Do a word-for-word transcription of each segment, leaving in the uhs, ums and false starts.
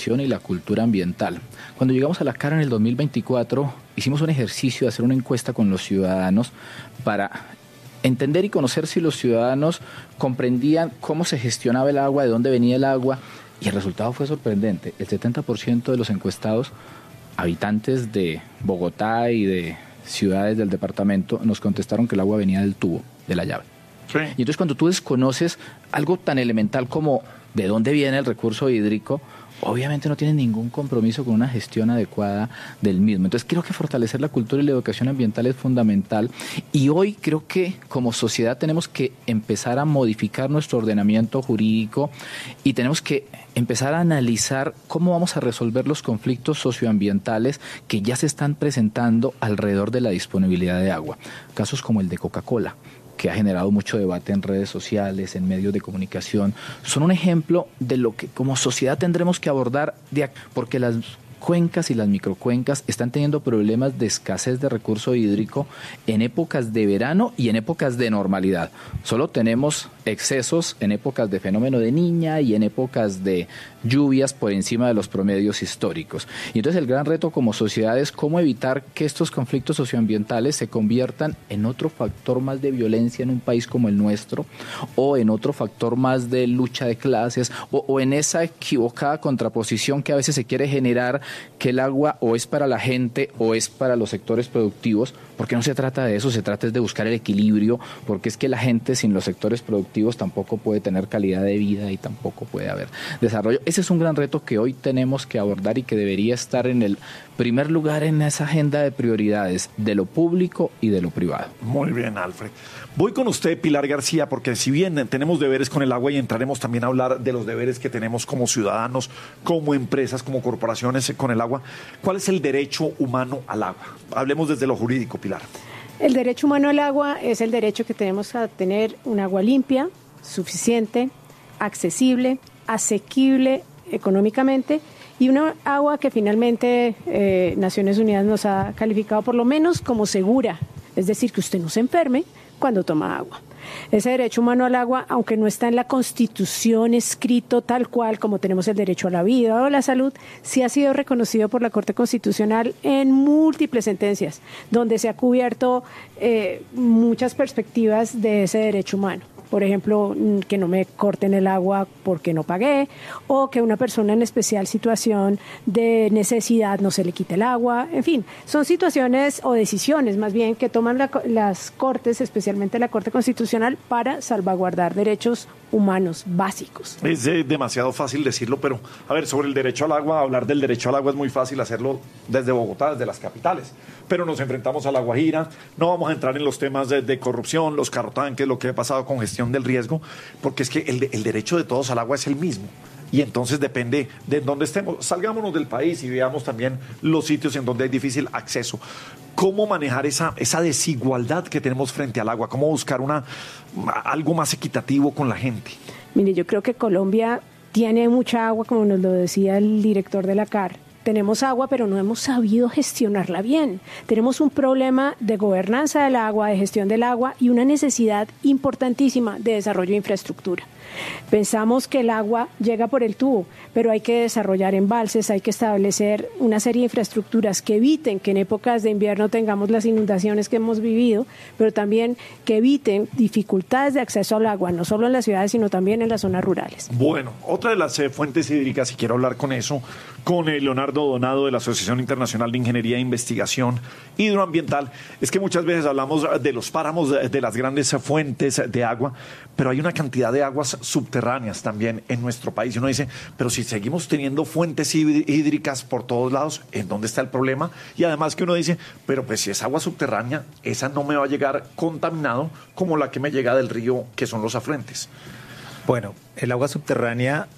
educación y la cultura ambiental. Cuando llegamos a la CAR en el dos mil veinticuatro, hicimos un ejercicio de hacer una encuesta con los ciudadanos para entender y conocer si los ciudadanos comprendían cómo se gestionaba el agua, de dónde venía el agua, y el resultado fue sorprendente. El setenta por ciento de los encuestados, habitantes de Bogotá y de ciudades del departamento, nos contestaron que el agua venía del tubo, de la llave. Sí. Y entonces cuando tú desconoces algo tan elemental como de dónde viene el recurso hídrico, obviamente no tienes ningún compromiso con una gestión adecuada del mismo. Entonces creo que fortalecer la cultura y la educación ambiental es fundamental, y hoy creo que como sociedad tenemos que empezar a modificar nuestro ordenamiento jurídico y tenemos que empezar a analizar cómo vamos a resolver los conflictos socioambientales que ya se están presentando alrededor de la disponibilidad de agua. Casos como el de Coca-Cola, que ha generado mucho debate en redes sociales, en medios de comunicación, son un ejemplo de lo que como sociedad tendremos que abordar, de, porque las cuencas y las microcuencas están teniendo problemas de escasez de recurso hídrico en épocas de verano y en épocas de normalidad. Solo tenemos excesos en épocas de fenómeno de Niña y en épocas de lluvias por encima de los promedios históricos. Y entonces el gran reto como sociedad es cómo evitar que estos conflictos socioambientales se conviertan en otro factor más de violencia en un país como el nuestro, o en otro factor más de lucha de clases, o, o en esa equivocada contraposición que a veces se quiere generar, que el agua o es para la gente o es para los sectores productivos, porque no se trata de eso, se trata de buscar el equilibrio, porque es que la gente sin los sectores productivos tampoco puede tener calidad de vida y tampoco puede haber desarrollo. Ese es un gran reto que hoy tenemos que abordar y que debería estar en el primer lugar en esa agenda de prioridades de lo público y de lo privado. Muy bien, Alfred. Voy con usted, Pilar García, porque si bien tenemos deberes con el agua y entraremos también a hablar de los deberes que tenemos como ciudadanos, como empresas, como corporaciones con el agua, ¿cuál es el derecho humano al agua? Hablemos desde lo jurídico, Pilar. El derecho humano al agua es el derecho que tenemos a tener un agua limpia, suficiente, accesible, asequible económicamente, y una agua que finalmente eh, Naciones Unidas nos ha calificado por lo menos como segura, es decir, que usted no se enferme cuando toma agua. Ese derecho humano al agua, aunque no está en la Constitución escrito tal cual como tenemos el derecho a la vida o a la salud, sí ha sido reconocido por la Corte Constitucional en múltiples sentencias, donde se ha cubierto eh, muchas perspectivas de ese derecho humano. Por ejemplo, que no me corten el agua porque no pagué, o que una persona en especial situación de necesidad no se le quite el agua. En fin, son situaciones o decisiones más bien que toman la, las Cortes, especialmente la Corte Constitucional, para salvaguardar derechos humanos básicos. Es eh, demasiado fácil decirlo, pero a ver, sobre el derecho al agua, hablar del derecho al agua es muy fácil hacerlo desde Bogotá, desde las capitales, pero nos enfrentamos a La Guajira, no vamos a entrar en los temas de, de corrupción, los carrotanques, lo que ha pasado con gestión del riesgo, porque es que el, el derecho de todos al agua es el mismo. Y entonces depende de dónde estemos. Salgámonos del país y veamos también los sitios en donde hay difícil acceso. ¿Cómo manejar esa, esa desigualdad que tenemos frente al agua? ¿Cómo buscar una, algo más equitativo con la gente? Mire, yo creo que Colombia tiene mucha agua, como nos lo decía el director de la CAR. Tenemos agua, pero no hemos sabido gestionarla bien. Tenemos un problema de gobernanza del agua, de gestión del agua, y una necesidad importantísima de desarrollo de infraestructura. Pensamos que el agua llega por el tubo, pero hay que desarrollar embalses, hay que establecer una serie de infraestructuras que eviten que en épocas de invierno tengamos las inundaciones que hemos vivido, pero también que eviten dificultades de acceso al agua, no solo en las ciudades, sino también en las zonas rurales. Bueno, otra de las eh, fuentes hídricas, y quiero hablar con eso, con eh, Leonardo Donado de la Asociación Internacional de Ingeniería e Investigación Hidroambiental, es que muchas veces hablamos de los páramos, de, de las grandes fuentes de agua, pero hay una cantidad de aguas subterráneas también en nuestro país. Y uno dice, pero si seguimos teniendo fuentes hídricas por todos lados, ¿en dónde está el problema? Y además que uno dice, pero pues si es agua subterránea, esa no me va a llegar contaminado como la que me llega del río, que son los afluentes. Bueno, el agua subterránea,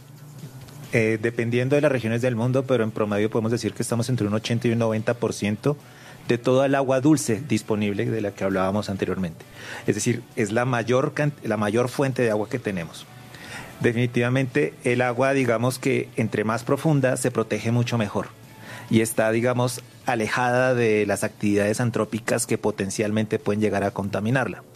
eh, dependiendo de las regiones del mundo, pero en promedio podemos decir que estamos entre un ochenta y un noventa por ciento de toda el agua dulce disponible de la que hablábamos anteriormente. Es decir, es la mayor, la mayor fuente de agua que tenemos. Definitivamente el agua, digamos que entre más profunda se protege mucho mejor y está, digamos, alejada de las actividades antrópicas que potencialmente pueden llegar a contaminarla.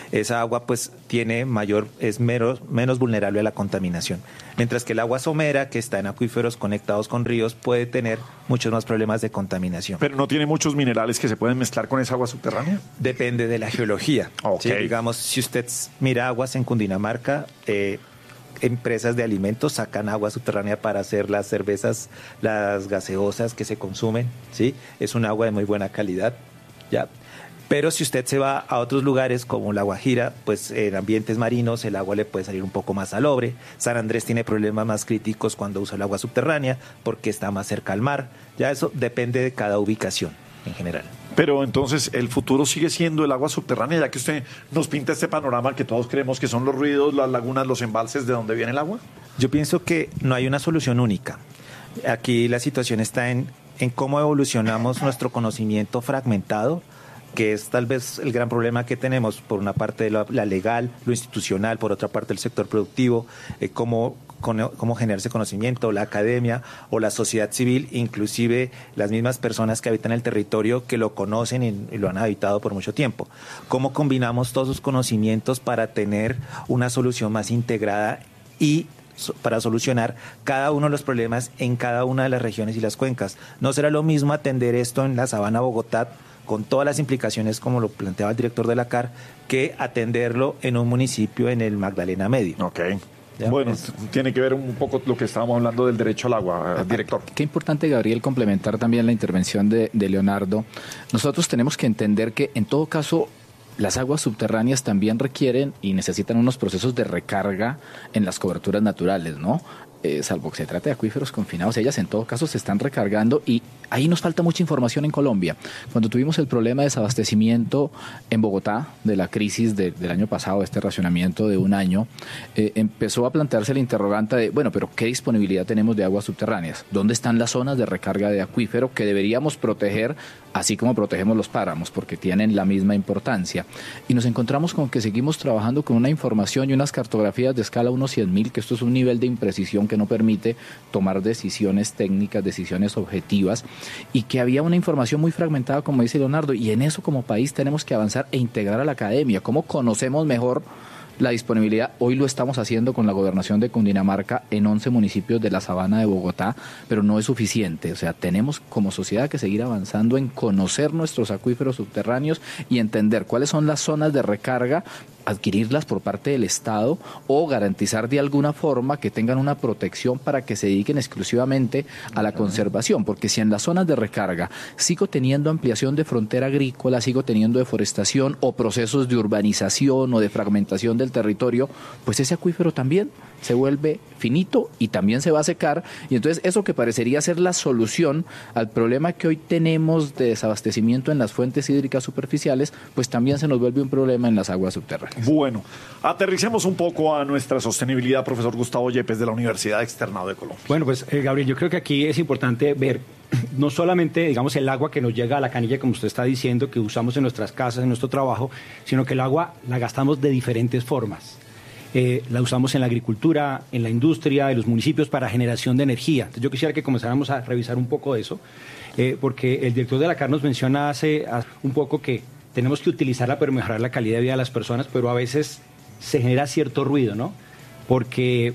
esa agua pues tiene mayor, es menos, menos vulnerable a la contaminación. Mientras que el agua somera, que está en acuíferos conectados con ríos, puede tener muchos más problemas de contaminación. ¿Pero no tiene muchos minerales que se pueden mezclar con esa agua subterránea? Depende de la geología. Okay. ¿Sí? Digamos, si usted mira aguas en Cundinamarca, eh, empresas de alimentos sacan agua subterránea para hacer las cervezas, las gaseosas que se consumen, ¿sí? Es un agua de muy buena calidad, ¿ya? Pero si usted se va a otros lugares como La Guajira, pues en ambientes marinos el agua le puede salir un poco más salobre. San Andrés tiene problemas más críticos cuando usa el agua subterránea porque está más cerca al mar. Ya eso depende de cada ubicación en general. Pero entonces el futuro sigue siendo el agua subterránea, ya que usted nos pinta este panorama que todos creemos que son los ruidos, las lagunas, los embalses, ¿de dónde viene el agua? Yo pienso que no hay una solución única. Aquí la situación está en, en cómo evolucionamos nuestro conocimiento fragmentado, que es tal vez el gran problema que tenemos, por una parte la, la legal, lo institucional, por otra parte el sector productivo, eh, cómo, cómo generarse conocimiento, la academia o la sociedad civil, inclusive las mismas personas que habitan el territorio que lo conocen y, y lo han habitado por mucho tiempo. Cómo combinamos todos esos conocimientos para tener una solución más integrada y para solucionar cada uno de los problemas en cada una de las regiones y las cuencas. No será lo mismo atender esto en la Sabana Bogotá, con todas las implicaciones como lo planteaba el director de la C A R, que atenderlo en un municipio en el Magdalena Medio. Ok. ¿Ya? Bueno, es... tiene que ver un poco lo que estábamos hablando del derecho al agua, director. Qué importante, Gabriel, complementar también la intervención de, de Leonardo. Nosotros tenemos que entender que, en todo caso, las aguas subterráneas también requieren y necesitan unos procesos de recarga en las coberturas naturales, ¿no? Eh, salvo que se trate de acuíferos confinados, ellas en todo caso se están recargando y ahí nos falta mucha información en Colombia. Cuando tuvimos el problema de desabastecimiento en Bogotá, de la crisis de, del año pasado, este racionamiento de un año, eh, empezó a plantearse la interrogante de, bueno, pero ¿qué disponibilidad tenemos de aguas subterráneas? ¿Dónde están las zonas de recarga de acuífero que deberíamos proteger, así como protegemos los páramos, porque tienen la misma importancia? Y nos encontramos con que seguimos trabajando con una información y unas cartografías de escala uno a cien mil, que esto es un nivel de imprecisión que no permite tomar decisiones técnicas, decisiones objetivas, y que había una información muy fragmentada, como dice Leonardo, y en eso como país tenemos que avanzar e integrar a la academia. ¿Cómo conocemos mejor la disponibilidad? Hoy lo estamos haciendo con la gobernación de Cundinamarca en once municipios de la Sabana de Bogotá, pero no es suficiente. O sea, tenemos como sociedad que seguir avanzando en conocer nuestros acuíferos subterráneos y entender cuáles son las zonas de recarga, adquirirlas por parte del Estado o garantizar de alguna forma que tengan una protección para que se dediquen exclusivamente a la conservación, porque si en las zonas de recarga sigo teniendo ampliación de frontera agrícola, sigo teniendo deforestación o procesos de urbanización o de fragmentación del territorio, pues ese acuífero también se vuelve finito y también se va a secar, y entonces eso que parecería ser la solución al problema que hoy tenemos de desabastecimiento en las fuentes hídricas superficiales, pues también se nos vuelve un problema en las aguas subterráneas. Bueno, aterricemos un poco a nuestra sostenibilidad, profesor Gustavo Yepes, de la Universidad Externado de Colombia. Bueno, pues eh, Gabriel, yo creo que aquí es importante ver no solamente, digamos, el agua que nos llega a la canilla, como usted está diciendo, que usamos en nuestras casas, en nuestro trabajo, sino que el agua la gastamos de diferentes formas. Eh, la usamos en la agricultura, en la industria, en los municipios para generación de energía. Entonces yo quisiera que comenzáramos a revisar un poco eso, eh, porque el director de la C A R nos menciona hace, hace un poco que tenemos que utilizarla para mejorar la calidad de vida de las personas, pero a veces se genera cierto ruido, ¿no? Porque,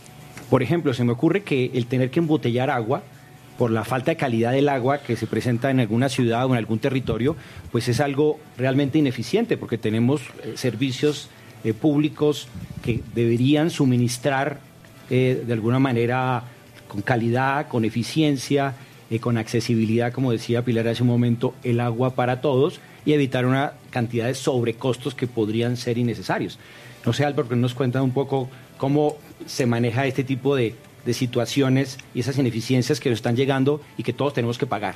por ejemplo, se me ocurre que el tener que embotellar agua por la falta de calidad del agua que se presenta en alguna ciudad o en algún territorio, pues es algo realmente ineficiente, porque tenemos eh, servicios eh, públicos que deberían suministrar eh, de alguna manera con calidad, con eficiencia, eh, con accesibilidad, como decía Pilar hace un momento, el agua para todos, y evitar una cantidad de sobrecostos que podrían ser innecesarios. No sé, Álvaro, que nos cuenta un poco cómo se maneja este tipo de, de situaciones y esas ineficiencias que nos están llegando y que todos tenemos que pagar.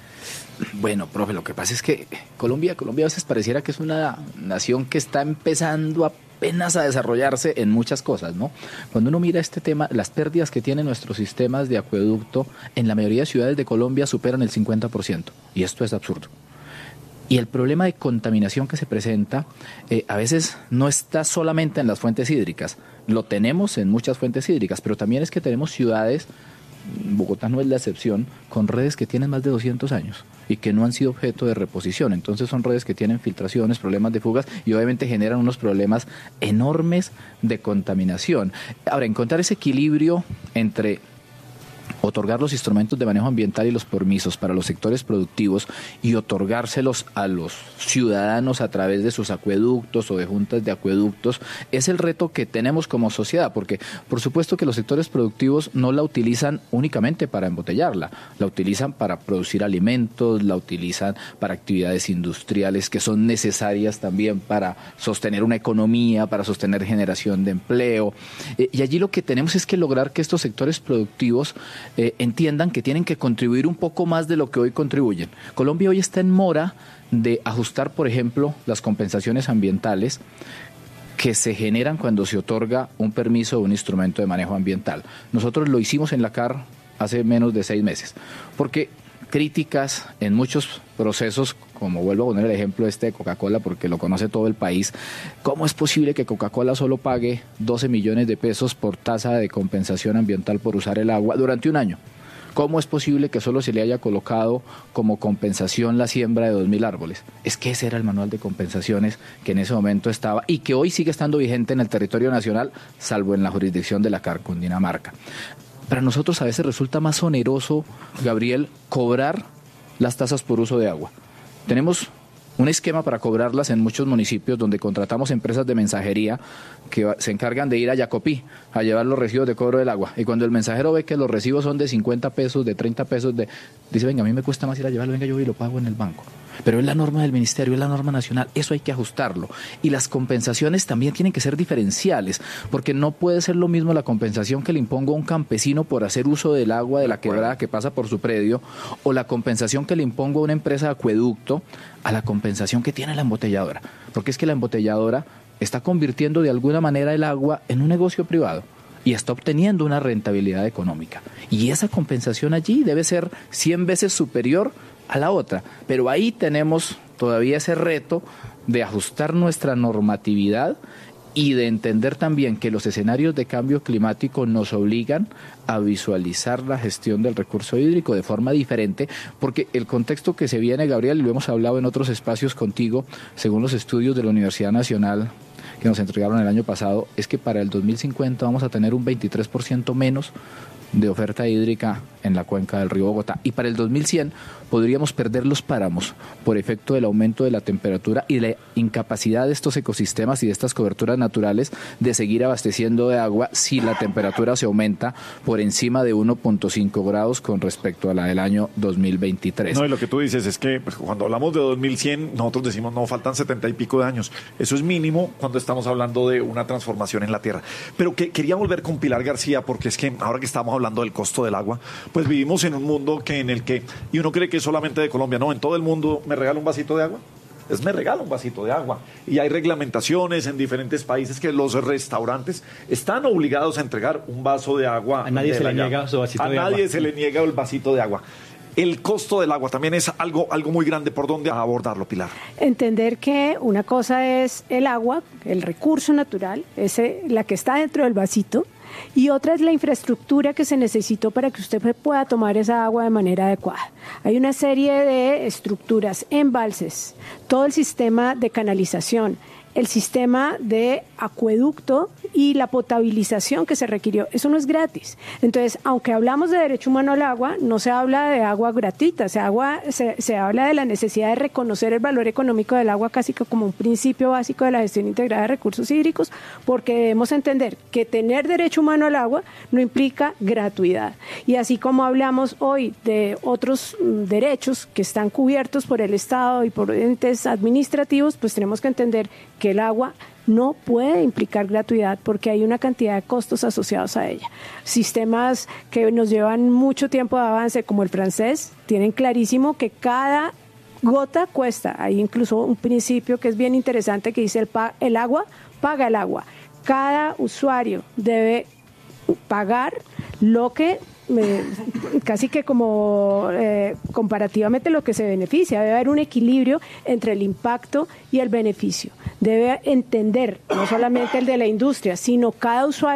Bueno, profe, lo que pasa es que Colombia, Colombia a veces pareciera que es una nación que está empezando apenas a desarrollarse en muchas cosas, ¿no? Cuando uno mira este tema, las pérdidas que tienen nuestros sistemas de acueducto en la mayoría de ciudades de Colombia superan el cincuenta por ciento, y esto es absurdo. Y el problema de contaminación que se presenta eh, a veces no está solamente en las fuentes hídricas, lo tenemos en muchas fuentes hídricas, pero también es que tenemos ciudades Bogotá no es la excepción, con redes que tienen más de doscientos años y que no han sido objeto de reposición. Entonces son redes que tienen filtraciones, problemas de fugas y obviamente generan unos problemas enormes de contaminación. Ahora, encontrar ese equilibrio entre otorgar los instrumentos de manejo ambiental y los permisos para los sectores productivos y otorgárselos a los ciudadanos a través de sus acueductos o de juntas de acueductos es el reto que tenemos como sociedad, porque por supuesto que los sectores productivos no la utilizan únicamente para embotellarla, la utilizan para producir alimentos, la utilizan para actividades industriales que son necesarias también para sostener una economía, para sostener generación de empleo, eh, y allí lo que tenemos es que lograr que estos sectores productivos Eh, entiendan que tienen que contribuir un poco más de lo que hoy contribuyen. Colombia hoy está en mora de ajustar, por ejemplo, las compensaciones ambientales que se generan cuando se otorga un permiso o un instrumento de manejo ambiental. Nosotros lo hicimos en la C A R hace menos de seis meses, porque críticas en muchos procesos, como vuelvo a poner el ejemplo este de Coca-Cola porque lo conoce todo el país, ¿cómo es posible que Coca-Cola solo pague doce millones de pesos por tasa de compensación ambiental por usar el agua durante un año? ¿Cómo es posible que solo se le haya colocado como compensación la siembra de dos mil árboles? Es que ese era el manual de compensaciones que en ese momento estaba y que hoy sigue estando vigente en el territorio nacional, salvo en la jurisdicción de la C A R Cundinamarca. Para nosotros a veces resulta más oneroso, Gabriel, cobrar las tasas por uso de agua. Tenemos un esquema para cobrarlas en muchos municipios donde contratamos empresas de mensajería que se encargan de ir a Yacopí a llevar los recibos de cobro del agua. Y cuando el mensajero ve que los recibos son de cincuenta pesos, de treinta pesos, de, dice, venga, a mí me cuesta más ir a llevarlo, venga, yo voy y lo pago en el banco. Pero es la norma del ministerio, es la norma nacional, eso hay que ajustarlo. Y las compensaciones también tienen que ser diferenciales, porque no puede ser lo mismo la compensación que le impongo a un campesino por hacer uso del agua de la quebrada que pasa por su predio, o la compensación que le impongo a una empresa de acueducto, a la compensación que tiene la embotelladora. Porque es que la embotelladora está convirtiendo de alguna manera el agua en un negocio privado y está obteniendo una rentabilidad económica. Y esa compensación allí debe ser cien veces superior a la otra. Pero ahí tenemos todavía ese reto de ajustar nuestra normatividad y de entender también que los escenarios de cambio climático nos obligan a visualizar la gestión del recurso hídrico de forma diferente, porque el contexto que se viene, Gabriel, y lo hemos hablado en otros espacios contigo, según los estudios de la Universidad Nacional que nos entregaron el año pasado, es que para el dos mil cincuenta vamos a tener un veintitrés por ciento menos de oferta hídrica en la cuenca del río Bogotá. Y para el dos mil cien podríamos perder los páramos por efecto del aumento de la temperatura y la incapacidad de estos ecosistemas y de estas coberturas naturales de seguir abasteciendo de agua si la temperatura se aumenta por encima de uno punto cinco grados con respecto a la del año dos mil veintitrés. No, y lo que tú dices es que pues, cuando hablamos de dos mil cien, nosotros decimos, no, faltan setenta y pico de años. Eso es mínimo cuando estamos hablando de una transformación en la tierra. Pero que quería volver con Pilar García, porque es que ahora que estamos hablando del costo del agua, pues vivimos en un mundo que en el que, y uno cree que es solamente de Colombia, no, en todo el mundo me regala un vasito de agua. Es me regala un vasito de agua. Y hay reglamentaciones en diferentes países que los restaurantes están obligados a entregar un vaso de agua. A nadie se le niega su vasito de agua. A nadie se le niega el vasito de agua. El costo del agua también es algo, algo muy grande. ¿Por dónde abordarlo, Pilar? Entender que una cosa es el agua, el recurso natural, ese, la que está dentro del vasito, y otra es la infraestructura que se necesitó para que usted pueda tomar esa agua de manera adecuada. Hay una serie de estructuras, embalses, todo el sistema de canalización, el sistema de acueducto y la potabilización que se requirió. Eso no es gratis. Entonces, aunque hablamos de derecho humano al agua, no se habla de agua gratuita, se, agua, se, se habla de la necesidad de reconocer el valor económico del agua casi que como un principio básico de la gestión integrada de recursos hídricos, porque debemos entender que tener derecho humano al agua no implica gratuidad. Y así como hablamos hoy de otros mm, derechos que están cubiertos por el Estado y por entes administrativos, pues tenemos que entender que el agua no puede implicar gratuidad porque hay una cantidad de costos asociados a ella. Sistemas que nos llevan mucho tiempo de avance, como el francés, tienen clarísimo que cada gota cuesta. Hay incluso un principio que es bien interesante que dice el, pa- el agua paga el agua. Cada usuario debe pagar lo que Eh, casi que como eh, comparativamente lo que se beneficia. Debe haber un equilibrio entre el impacto y el beneficio. Debe entender, no solamente el de la industria, sino cada usuario,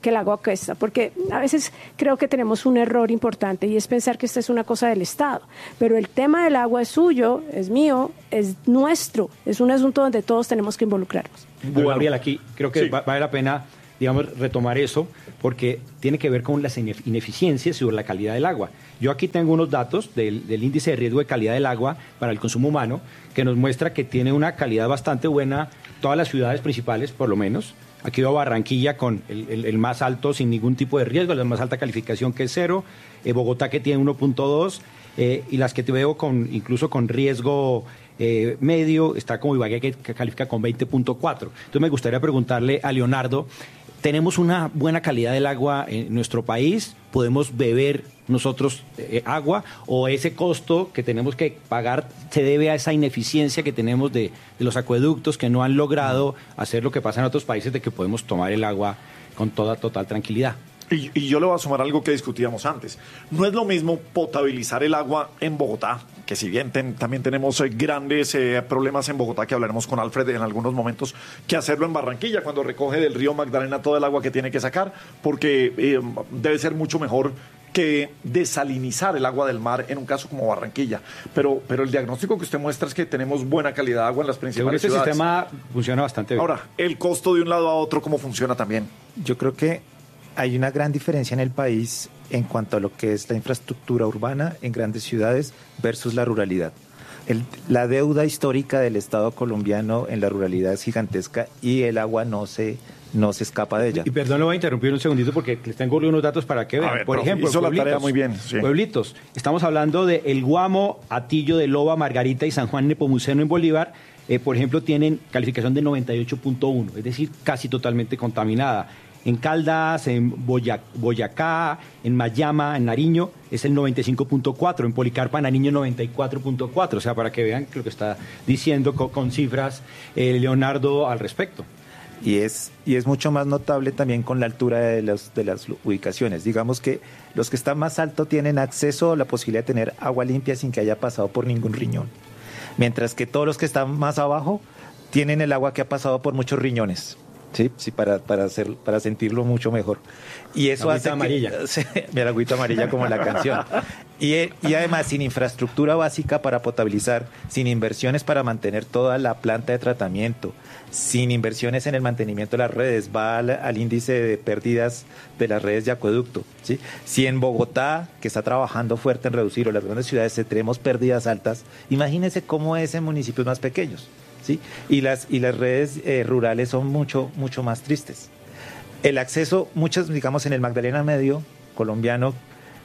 que el agua cuesta, porque a veces creo que tenemos un error importante y es pensar que esta es una cosa del Estado, pero el tema del agua es suyo, es mío, es nuestro, es un asunto donde todos tenemos que involucrarnos. Bueno, Gabriel, aquí creo que sí. va, vale la pena, digamos, retomar eso, porque tiene que ver con las ineficiencias sobre la calidad del agua. Yo aquí tengo unos datos del, del índice de riesgo de calidad del agua para el consumo humano, que nos muestra que tiene una calidad bastante buena todas las ciudades principales, por lo menos. Aquí veo Barranquilla con el, el, el más alto sin ningún tipo de riesgo, la más alta calificación que es cero, eh, Bogotá que tiene uno punto dos, eh, y las que te veo con incluso con riesgo eh, medio, está como Ibagué que, que califica con veinte punto cuatro. Entonces me gustaría preguntarle a Leonardo, ¿tenemos una buena calidad del agua en nuestro país? ¿Podemos beber nosotros eh, agua? ¿O ese costo que tenemos que pagar se debe a esa ineficiencia que tenemos de, de los acueductos que no han logrado hacer lo que pasa en otros países de que podemos tomar el agua con toda total tranquilidad? Y, y yo le voy a sumar algo que discutíamos antes. No es lo mismo potabilizar el agua en Bogotá, que si bien ten, también tenemos eh, grandes eh, problemas en Bogotá, que hablaremos con Alfred en algunos momentos, que hacerlo en Barranquilla, cuando recoge del río Magdalena todo el agua que tiene que sacar, porque eh, debe ser mucho mejor que desalinizar el agua del mar en un caso como Barranquilla. Pero, pero el diagnóstico que usted muestra es que tenemos buena calidad de agua en las principales Según este ciudades. sistema funciona bastante bien. Ahora, el costo de un lado a otro, ¿cómo funciona también? Yo creo que hay una gran diferencia en el país en cuanto a lo que es la infraestructura urbana en grandes ciudades versus la ruralidad. El, la deuda histórica del Estado colombiano en la ruralidad es gigantesca y el agua no se, no se escapa de ella. Y perdón, lo voy a interrumpir un segundito porque les tengo unos datos para que vean. Ver, Por ejemplo, hizo la pueblitos, tarea muy bien. Sí. Pueblitos. Estamos hablando de El Guamo, Atillo de Loba, Margarita y San Juan Nepomuceno en Bolívar. Eh, por ejemplo, tienen calificación de noventa y ocho punto uno, es decir, casi totalmente contaminada. En Caldas, en Boya, Boyacá, en Mayama, en Nariño, es el noventa y cinco punto cuatro, en Policarpa, Nariño, noventa y cuatro punto cuatro. O sea, para que vean lo que está diciendo con, con cifras eh, Leonardo al respecto. Y es, y es mucho más notable también con la altura de, los, de las ubicaciones. Digamos que los que están más alto tienen acceso a la posibilidad de tener agua limpia sin que haya pasado por ningún riñón. Mientras que todos los que están más abajo tienen el agua que ha pasado por muchos riñones. Sí, sí, para, para, hacer, para sentirlo mucho mejor. Y eso la hace agüita amarilla. Que, sí, la agüita amarilla como la canción. Y, y además sin infraestructura básica para potabilizar, sin inversiones para mantener toda la planta de tratamiento, sin inversiones en el mantenimiento de las redes, va al, al índice de pérdidas de las redes de acueducto. ¿Sí? Si en Bogotá, que está trabajando fuerte en reducir, o las grandes ciudades tenemos pérdidas altas, imagínense cómo es en municipios más pequeños. ¿Sí? Y las y las redes eh, rurales son mucho mucho más tristes. El acceso, muchas, digamos, en el Magdalena Medio colombiano,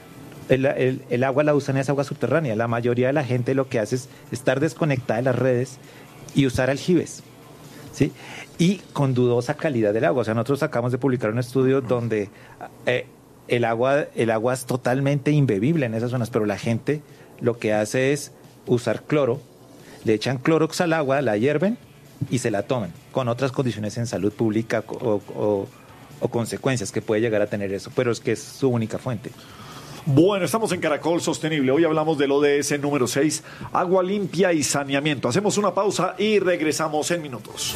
el, el, el agua la usan es agua subterránea. La mayoría de la gente lo que hace es estar desconectada de las redes y usar aljibes, ¿sí? Y con dudosa calidad del agua. O sea, nosotros acabamos de publicar un estudio donde eh, el agua el agua es totalmente imbebible en esas zonas, pero la gente lo que hace es usar cloro. Le echan clorox al agua, la hierven y se la toman, con otras condiciones en salud pública o, o, o consecuencias que puede llegar a tener eso, pero es que es su única fuente. Bueno, estamos en Caracol Sostenible. Hoy hablamos del O D S número seis, agua limpia y saneamiento. Hacemos una pausa y regresamos en minutos.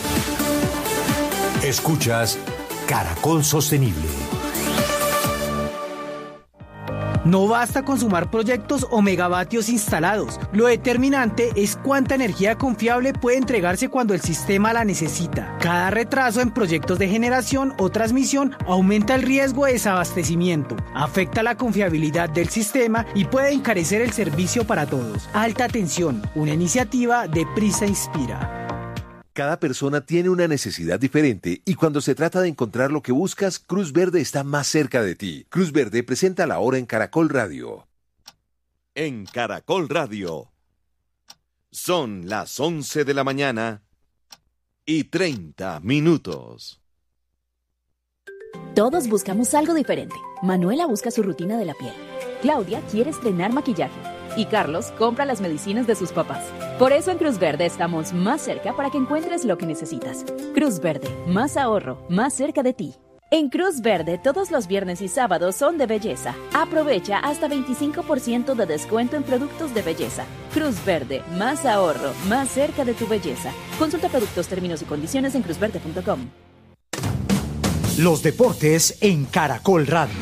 Escuchas Caracol Sostenible. No basta con sumar proyectos o megavatios instalados. Lo determinante es cuánta energía confiable puede entregarse cuando el sistema la necesita. Cada retraso en proyectos de generación o transmisión aumenta el riesgo de desabastecimiento, afecta la confiabilidad del sistema y puede encarecer el servicio para todos. Alta tensión, una iniciativa de Prisa Inspira. Cada persona tiene una necesidad diferente y cuando se trata de encontrar lo que buscas, Cruz Verde está más cerca de ti. Cruz Verde presenta la hora en Caracol Radio. En Caracol Radio. Son las once de la mañana y treinta minutos. Todos buscamos algo diferente. Manuela busca su rutina de la piel. Claudia quiere estrenar maquillaje. Y Carlos compra las medicinas de sus papás. Por eso en Cruz Verde estamos más cerca para que encuentres lo que necesitas. Cruz Verde, más ahorro, más cerca de ti. En Cruz Verde, todos los viernes y sábados son de belleza. Aprovecha hasta veinticinco por ciento de descuento en productos de belleza. Cruz Verde, más ahorro, más cerca de tu belleza. Consulta productos, términos y condiciones en cruz verde punto com. Los deportes en Caracol Radio.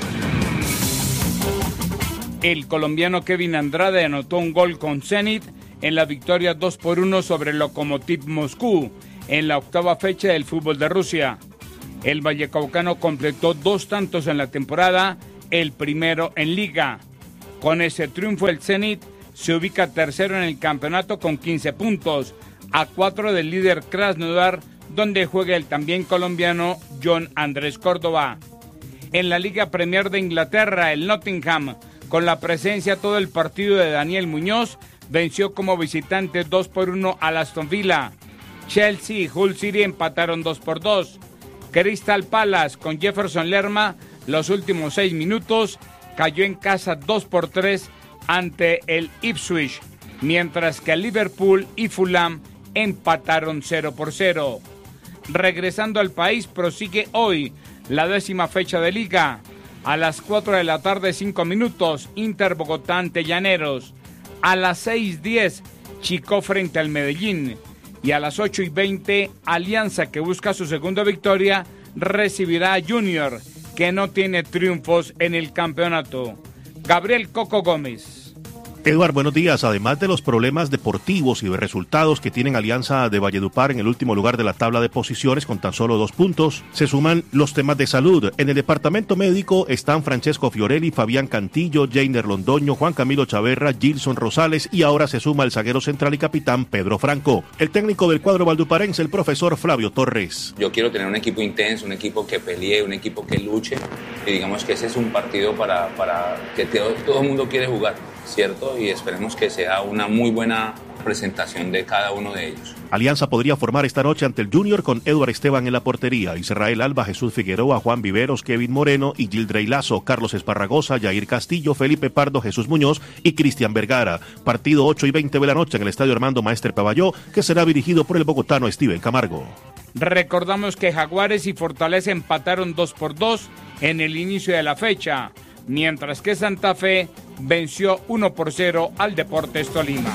El colombiano Kevin Andrade anotó un gol con Zenit en la victoria dos por uno sobre el Lokomotiv Moscú en la octava fecha del fútbol de Rusia. El vallecaucano completó dos tantos en la temporada, el primero en Liga. Con ese triunfo el Zenit se ubica tercero en el campeonato con quince puntos, a cuatro del líder Krasnodar, donde juega el también colombiano John Andrés Córdoba. En la Liga Premier de Inglaterra, el Nottingham, con la presencia todo el partido de Daniel Muñoz, venció como visitante dos por uno al Aston Villa. Chelsea y Hull City empataron dos por dos. Crystal Palace con Jefferson Lerma, los últimos seis minutos, cayó en casa dos por tres ante el Ipswich, mientras que Liverpool y Fulham empataron cero por cero. Regresando al país, prosigue hoy la décima fecha de Liga. A las cuatro de la tarde, cinco minutos, Inter Bogotá ante Llaneros. A las seis diez, Chico frente al Medellín. Y a las ocho y veinte, Alianza, que busca su segunda victoria, recibirá a Junior, que no tiene triunfos en el campeonato. Gabriel Coco Gómez. Eduard, buenos días. Además de los problemas deportivos y de resultados que tienen Alianza de Valledupar en el último lugar de la tabla de posiciones con tan solo dos puntos, se suman los temas de salud. En el departamento médico están Francesco Fiorelli, Fabián Cantillo, Jainer Londoño, Juan Camilo Chaverra, Gilson Rosales y ahora se suma el zaguero central y capitán Pedro Franco. El técnico del cuadro valduparense, el profesor Flavio Torres. Yo quiero tener un equipo intenso, un equipo que pelee, un equipo que luche, y digamos que ese es un partido para, para que todo, todo el mundo quiere jugar, ¿cierto? Y esperemos que sea una muy buena presentación de cada uno de ellos. Alianza podría formar esta noche ante el Junior con Eduard Esteban en la portería, Israel Alba, Jesús Figueroa, Juan Viveros, Kevin Moreno y Gildrey Lazo, Carlos Esparragosa, Jair Castillo, Felipe Pardo, Jesús Muñoz y Cristian Vergara. Partido ocho y veinte de la noche en el Estadio Armando Maestre Pavalló, que será dirigido por el bogotano Steven Camargo. Recordamos que Jaguares y Fortaleza empataron dos por dos en el inicio de la fecha, mientras que Santa Fe venció uno por cero al Deportes Tolima.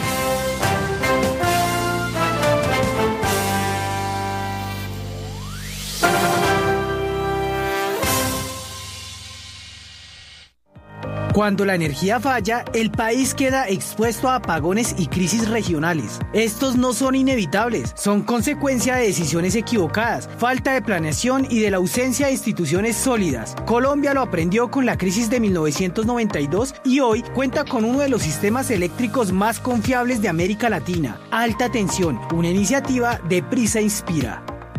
Cuando la energía falla, el país queda expuesto a apagones y crisis regionales. Estos no son inevitables, son consecuencia de decisiones equivocadas, falta de planeación y de la ausencia de instituciones sólidas. Colombia lo aprendió con la crisis de mil novecientos noventa y dos y hoy cuenta con uno de los sistemas eléctricos más confiables de América Latina. Alta tensión, una iniciativa de Prisa Inspira.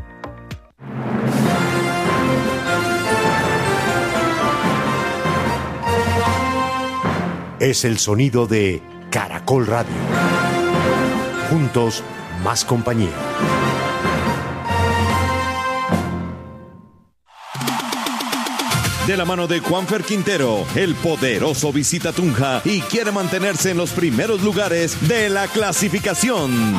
Es el sonido de Caracol Radio. Juntos, más compañía. De la mano de Juanfer Quintero, el poderoso visita Tunja y quiere mantenerse en los primeros lugares de la clasificación.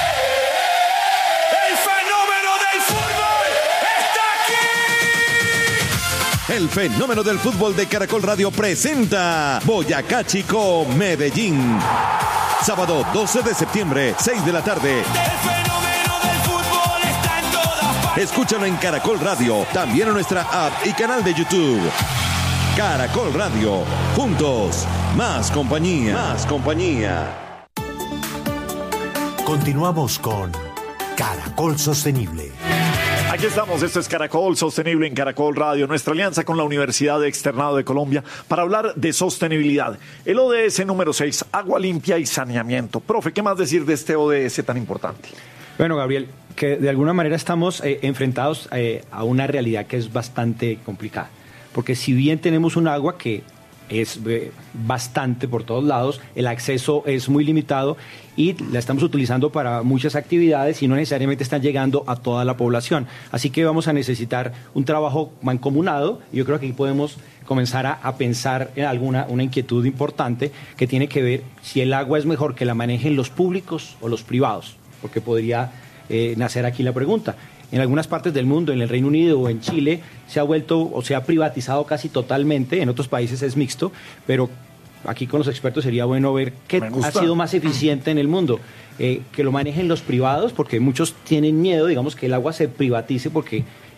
El fenómeno del fútbol de Caracol Radio presenta Boyacá Chico Medellín. Sábado doce de septiembre, seis de la tarde. El fenómeno del fútbol está en todas partes. Escúchalo en Caracol Radio, también en nuestra app y canal de YouTube. Caracol Radio, juntos, más compañía. Más compañía. Continuamos con Caracol Sostenible. Aquí estamos, esto es Caracol Sostenible en Caracol Radio, nuestra alianza con la Universidad Externado de Colombia para hablar de sostenibilidad. El O D S número seis, agua limpia y saneamiento. Profe, ¿qué más decir de este O D S tan importante? Bueno, Gabriel, que de alguna manera estamos eh, enfrentados eh, a una realidad que es bastante complicada, porque si bien tenemos un agua que es eh, bastante por todos lados, el acceso es muy limitado y la estamos utilizando para muchas actividades y no necesariamente están llegando a toda la población. Así que vamos a necesitar un trabajo mancomunado y yo creo que aquí podemos comenzar a, a pensar en alguna una inquietud importante que tiene que ver si el agua es mejor que la manejen los públicos o los privados, porque podría eh, nacer aquí la pregunta. En algunas partes del mundo, en el Reino Unido o en Chile, se ha vuelto o se ha privatizado casi totalmente, en otros países es mixto, pero aquí con los expertos sería bueno ver qué ha sido más eficiente en el mundo. Eh, que lo manejen los privados, porque muchos tienen miedo, digamos, que el agua se privatice porque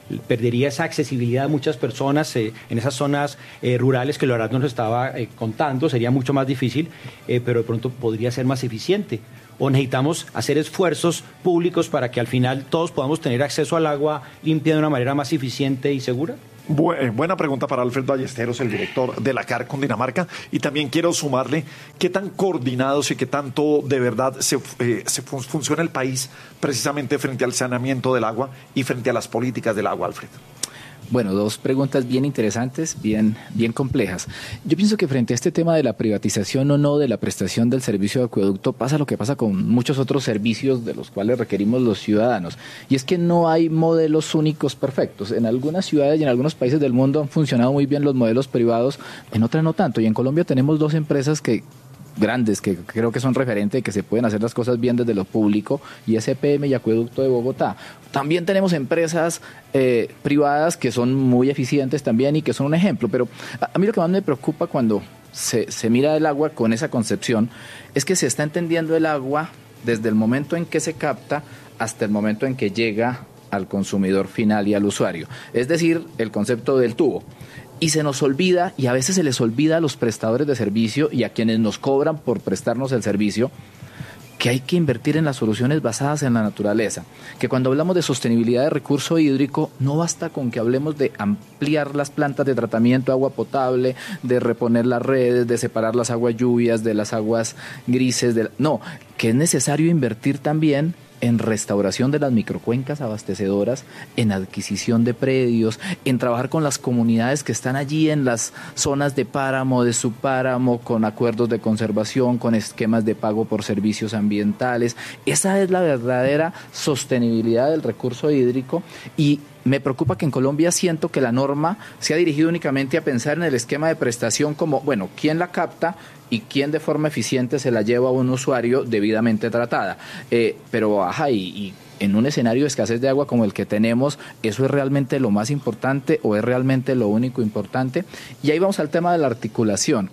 perdería esa accesibilidad a muchas personas eh, en esas zonas eh, rurales que Lorenzo nos estaba eh, contando, sería mucho más difícil, eh, pero de pronto podría ser más eficiente. O necesitamos hacer esfuerzos públicos para que al final todos podamos tener acceso al agua limpia de una manera más eficiente y segura. Buena pregunta para Alfred Ballesteros, el director de la C A R Cundinamarca. Y también quiero sumarle qué tan coordinados y qué tanto de verdad se, eh, se fun- funciona el país precisamente frente al saneamiento del agua y frente a las políticas del agua, Alfred. Bueno, dos preguntas bien interesantes, bien, bien complejas. Yo pienso que frente a este tema de la privatización o no de la prestación del servicio de acueducto, pasa lo que pasa con muchos otros servicios de los cuales requerimos los ciudadanos. Y es que no hay modelos únicos perfectos. En algunas ciudades y en algunos países del mundo han funcionado muy bien los modelos privados, en otras no tanto. Y en Colombia tenemos dos empresas que grandes que creo que son referentes, que se pueden hacer las cosas bien desde lo público, y S P M y Acueducto de Bogotá. También tenemos empresas eh, privadas que son muy eficientes también y que son un ejemplo, pero a, a mí lo que más me preocupa cuando se, se mira el agua con esa concepción es que se está entendiendo el agua desde el momento en que se capta hasta el momento en que llega al consumidor final y al usuario, es decir, el concepto del tubo. Y se nos olvida, y a veces se les olvida a los prestadores de servicio y a quienes nos cobran por prestarnos el servicio, que hay que invertir en las soluciones basadas en la naturaleza. Que cuando hablamos de sostenibilidad de recurso hídrico, no basta con que hablemos de ampliar las plantas de tratamiento de agua potable, de reponer las redes, de separar las aguas lluvias de las aguas grises. De la... No, que es necesario invertir también en restauración de las microcuencas abastecedoras, en adquisición de predios, en trabajar con las comunidades que están allí en las zonas de páramo, de subpáramo, con acuerdos de conservación, con esquemas de pago por servicios ambientales. Esa es la verdadera sostenibilidad del recurso hídrico, y me preocupa que en Colombia siento que la norma se ha dirigido únicamente a pensar en el esquema de prestación como, bueno, ¿quién la capta y quién de forma eficiente se la lleva a un usuario debidamente tratada? Eh, pero, ajá, y, y en un escenario de escasez de agua como el que tenemos, ¿eso es realmente lo más importante o es realmente lo único importante? Y ahí vamos al tema de la articulación.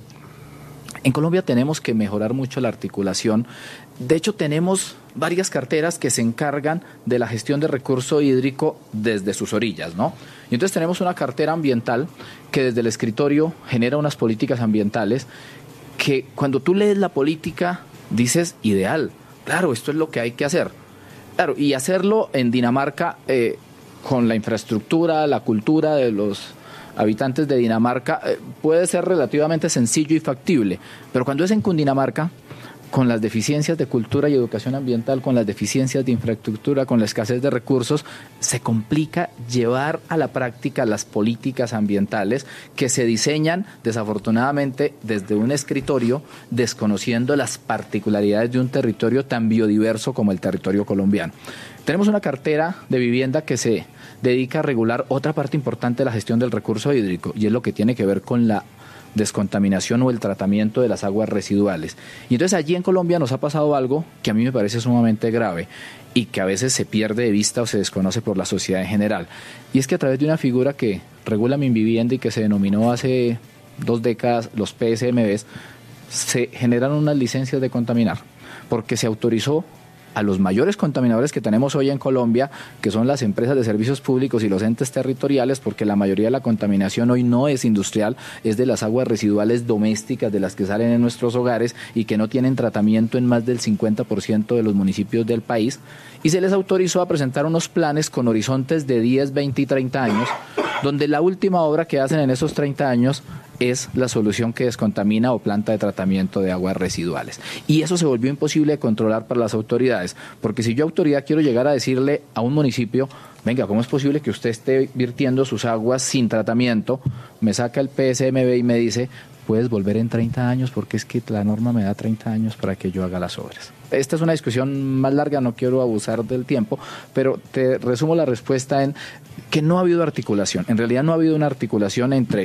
En Colombia tenemos que mejorar mucho la articulación. De hecho, tenemos varias carteras que se encargan de la gestión de recurso hídrico desde sus orillas, ¿no? Y entonces tenemos una cartera ambiental que desde el escritorio genera unas políticas ambientales que cuando tú lees la política dices, ideal, claro, esto es lo que hay que hacer. Claro, y hacerlo en Dinamarca eh, con la infraestructura, la cultura de los habitantes de Dinamarca, eh, puede ser relativamente sencillo y factible, pero cuando es en Cundinamarca, con las deficiencias de cultura y educación ambiental, con las deficiencias de infraestructura, con la escasez de recursos, se complica llevar a la práctica las políticas ambientales que se diseñan, desafortunadamente, desde un escritorio, desconociendo las particularidades de un territorio tan biodiverso como el territorio colombiano. Tenemos una cartera de vivienda que se dedica a regular otra parte importante de la gestión del recurso hídrico, y es lo que tiene que ver con la descontaminación o el tratamiento de las aguas residuales. Y entonces allí en Colombia nos ha pasado algo que a mí me parece sumamente grave y que a veces se pierde de vista o se desconoce por la sociedad en general. Y es que a través de una figura que regula mi vivienda y que se denominó hace dos décadas los P S M Bs, se generan unas licencias de contaminar, porque se autorizó a los mayores contaminadores que tenemos hoy en Colombia, que son las empresas de servicios públicos y los entes territoriales, porque la mayoría de la contaminación hoy no es industrial, es de las aguas residuales domésticas de las que salen en nuestros hogares y que no tienen tratamiento en más del cincuenta por ciento de los municipios del país, y se les autorizó a presentar unos planes con horizontes de diez, veinte y treinta años, donde la última obra que hacen en esos treinta años es la solución que descontamina o planta de tratamiento de aguas residuales. Y eso se volvió imposible de controlar para las autoridades, porque si yo autoridad quiero llegar a decirle a un municipio, venga, ¿cómo es posible que usted esté virtiendo sus aguas sin tratamiento? Me saca el P S M B y me dice, puedes volver en treinta años porque es que la norma me da treinta años para que yo haga las obras. Esta es una discusión más larga, no quiero abusar del tiempo, pero te resumo la respuesta en que no ha habido articulación. En realidad no ha habido una articulación entre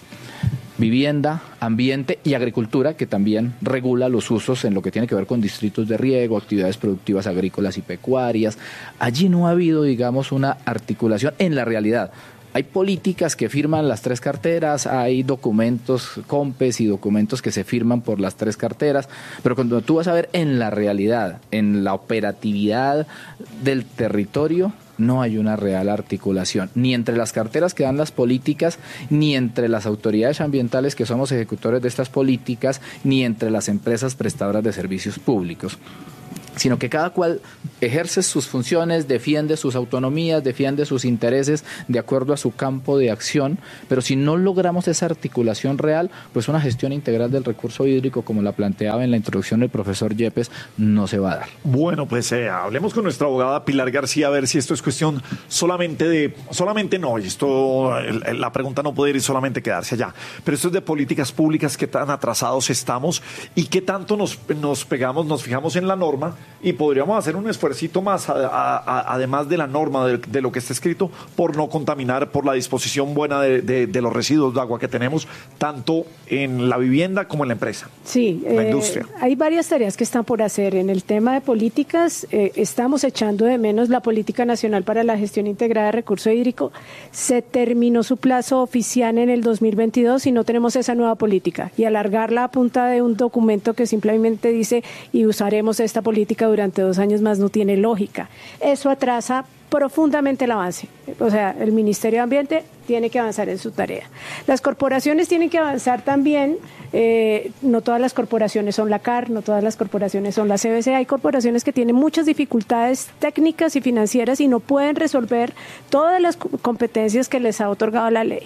vivienda, ambiente y agricultura, que también regula los usos en lo que tiene que ver con distritos de riego, actividades productivas agrícolas y pecuarias. Allí no ha habido, digamos, una articulación en la realidad. Hay políticas que firman las tres carteras, hay documentos COMPES y documentos que se firman por las tres carteras, pero cuando tú vas a ver en la realidad, en la operatividad del territorio, no hay una real articulación, ni entre las carteras que dan las políticas, ni entre las autoridades ambientales que somos ejecutores de estas políticas, ni entre las empresas prestadoras de servicios públicos, sino que cada cual ejerce sus funciones, defiende sus autonomías, defiende sus intereses de acuerdo a su campo de acción, pero si no logramos esa articulación real, pues una gestión integral del recurso hídrico, como la planteaba en la introducción el profesor Yepes, no se va a dar. Bueno, pues eh, hablemos con nuestra abogada Pilar García a ver si esto es cuestión solamente de, solamente no, y esto, el, la pregunta no puede ir solamente quedarse allá, pero esto es de políticas públicas, qué tan atrasados estamos y qué tanto nos, nos pegamos, nos fijamos en la norma, y podríamos hacer un esfuercito más, a, a, a, además de la norma, de, de lo que está escrito, por no contaminar, por la disposición buena de, de, de los residuos de agua que tenemos, tanto en la vivienda como en la empresa. Sí, la eh, industria. Hay varias tareas que están por hacer. En el tema de políticas, eh, estamos echando de menos la Política Nacional para la Gestión Integrada de Recurso Hídrico. Se terminó su plazo oficial en el dos mil veintidós y no tenemos esa nueva política. Y alargarla a punta de un documento que simplemente dice y usaremos esta política durante dos años más no tiene lógica. Eso atrasa profundamente el avance. O sea, el Ministerio de Ambiente tiene que avanzar en su tarea. Las corporaciones tienen que avanzar también. Eh, no todas las corporaciones son la C A R, no todas las corporaciones son la C B C. Hay corporaciones que tienen muchas dificultades técnicas y financieras y no pueden resolver todas las competencias que les ha otorgado la ley.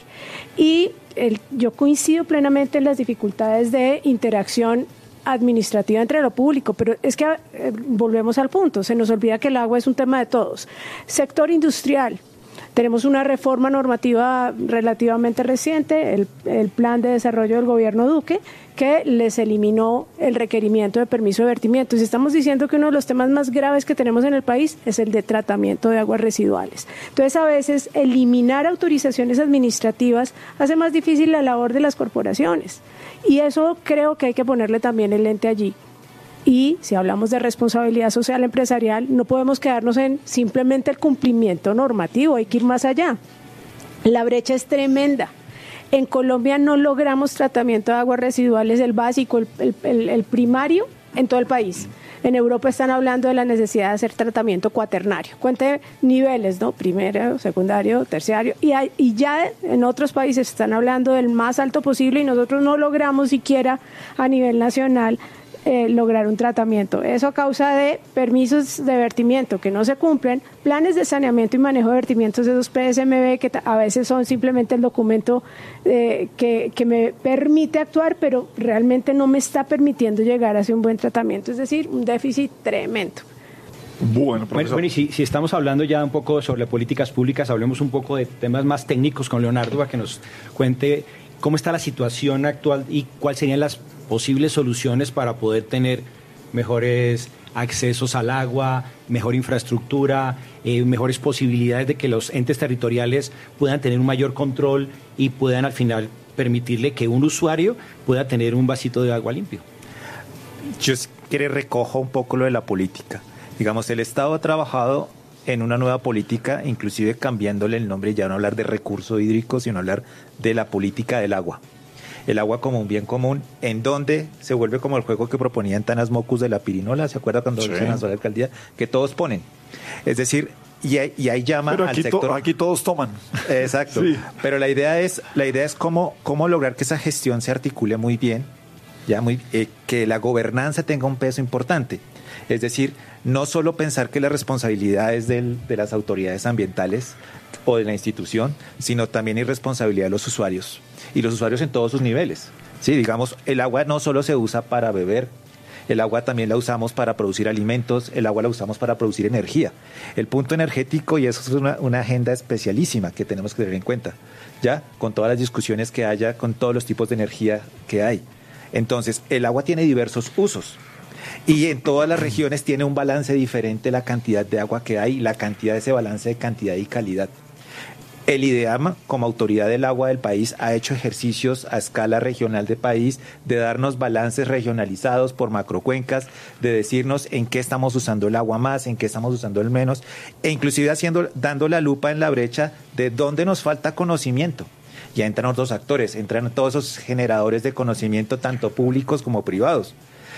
Y el, yo coincido plenamente en las dificultades de interacción administrativa entre lo público, pero es que eh, volvemos al punto, se nos olvida que el agua es un tema de todos. Sector industrial, tenemos una reforma normativa relativamente reciente, el, el plan de desarrollo del gobierno Duque, que les eliminó el requerimiento de permiso de vertimiento. Y estamos diciendo que uno de los temas más graves que tenemos en el país es el de tratamiento de aguas residuales. Entonces, a veces, eliminar autorizaciones administrativas hace más difícil la labor de las corporaciones. Y eso creo que hay que ponerle también el lente allí. Y si hablamos de responsabilidad social empresarial, no podemos quedarnos en simplemente el cumplimiento normativo, hay que ir más allá. La brecha es tremenda. En Colombia no logramos tratamiento de aguas residuales, el básico, el, el, el primario, en todo el país. En Europa están hablando de la necesidad de hacer tratamiento cuaternario. Cuente niveles, ¿no? Primero, secundario, terciario. Y, hay, y ya en otros países están hablando del más alto posible y nosotros no logramos siquiera a nivel nacional eh, lograr un tratamiento. Eso a causa de permisos de vertimiento que no se cumplen, planes de saneamiento y manejo de vertimientos de esos P S M B que a veces son simplemente el documento eh, que, que me permite actuar, pero realmente no me está permitiendo llegar hacia un buen tratamiento. Es decir, un déficit tremendo. Bueno, bueno, bueno, y si, si estamos hablando ya un poco sobre políticas públicas, hablemos un poco de temas más técnicos con Leonardo, para que nos cuente cómo está la situación actual y cuáles serían las posibles soluciones para poder tener mejores accesos al agua, mejor infraestructura, eh, mejores posibilidades de que los entes territoriales puedan tener un mayor control y puedan al final permitirle que un usuario pueda tener un vasito de agua limpio. Yo quiero recojo un poco lo de la política. Digamos, el Estado ha trabajado en una nueva política, inclusive cambiándole el nombre, ya no hablar de recurso hídrico, sino hablar de la política del agua. El agua como un bien común, en donde se vuelve como el juego que proponían Tanas Mocus de la pirinola, ¿se acuerda cuando sí. se lanzó la alcaldía? Que todos ponen. Es decir, y ahí, y ahí llama pero al aquí sector. To, aquí todos toman. Exacto. Sí. Pero la idea es, la idea es cómo, cómo lograr que esa gestión se articule muy bien, ya muy, eh, que la gobernanza tenga un peso importante. Es decir, no solo pensar que la responsabilidad es del, de las autoridades ambientales o de la institución, sino también hay responsabilidad de los usuarios, y los usuarios en todos sus niveles. Sí, digamos, el agua no solo se usa para beber, el agua también la usamos para producir alimentos, el agua la usamos para producir energía. El punto energético, y eso es una, una agenda especialísima que tenemos que tener en cuenta, ya con todas las discusiones que haya, con todos los tipos de energía que hay. Entonces, el agua tiene diversos usos. Y en todas las regiones tiene un balance diferente la cantidad de agua que hay, la cantidad de ese balance de cantidad y calidad. El IDEAM, como autoridad del agua del país, ha hecho ejercicios a escala regional del país de darnos balances regionalizados por macrocuencas, de decirnos en qué estamos usando el agua más, en qué estamos usando el menos, e inclusive haciendo, dando la lupa en la brecha de dónde nos falta conocimiento. Ya entran otros actores, entran todos esos generadores de conocimiento, tanto públicos como privados.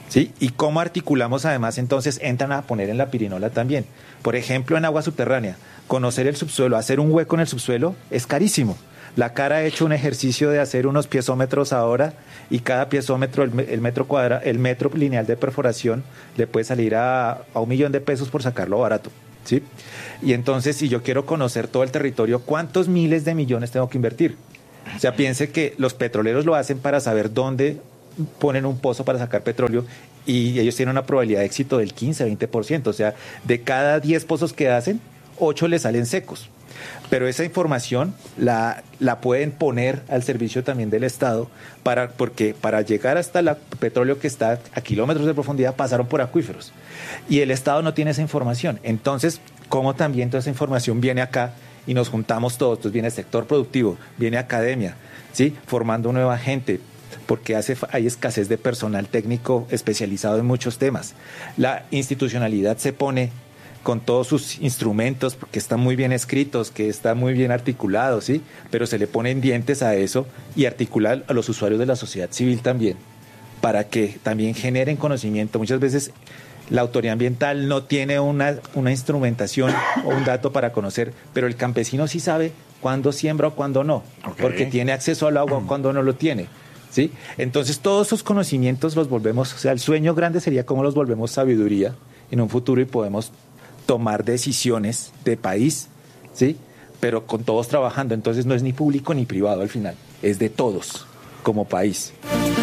¿Sí? Y cómo articulamos además, entonces entran a poner en la pirinola también. Por ejemplo, en agua subterránea, conocer el subsuelo, hacer un hueco en el subsuelo es carísimo. La Cara ha hecho un ejercicio de hacer unos piezómetros ahora y cada piezómetro, el, el metro cuadra, el metro lineal de perforación le puede salir a, a un millón de pesos por sacarlo barato. ¿Sí? Y entonces, si yo quiero conocer todo el territorio, ¿cuántos miles de millones tengo que invertir? O sea, piense que los petroleros lo hacen para saber dónde ponen un pozo para sacar petróleo y ellos tienen una probabilidad de éxito del quince a veinte por ciento. O sea, de cada diez pozos que hacen, ocho les salen secos. Pero esa información la, la pueden poner al servicio también del Estado, para, porque para llegar hasta el petróleo que está a kilómetros de profundidad pasaron por acuíferos. Y el Estado no tiene esa información. Entonces, ¿cómo también toda esa información viene acá y nos juntamos todos? Entonces viene el sector productivo, viene academia, ¿sí? Formando nueva gente, porque hace, hay escasez de personal técnico especializado en muchos temas. La institucionalidad se pone con todos sus instrumentos, que están muy bien escritos, que están muy bien articulados, ¿sí? Pero se le ponen dientes a eso y articular a los usuarios de la sociedad civil también, para que también generen conocimiento. Muchas veces la autoridad ambiental no tiene una, una instrumentación o un dato para conocer, pero el campesino sí sabe cuándo siembra o cuándo no, okay, porque tiene acceso al agua o cuándo no lo tiene, ¿sí? Entonces todos esos conocimientos los volvemos, o sea, el sueño grande sería cómo los volvemos sabiduría en un futuro y podemos tomar decisiones de país, ¿sí? Pero con todos trabajando. Entonces no es ni público ni privado al final, es de todos como país.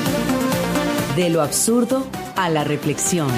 De lo absurdo a la reflexión.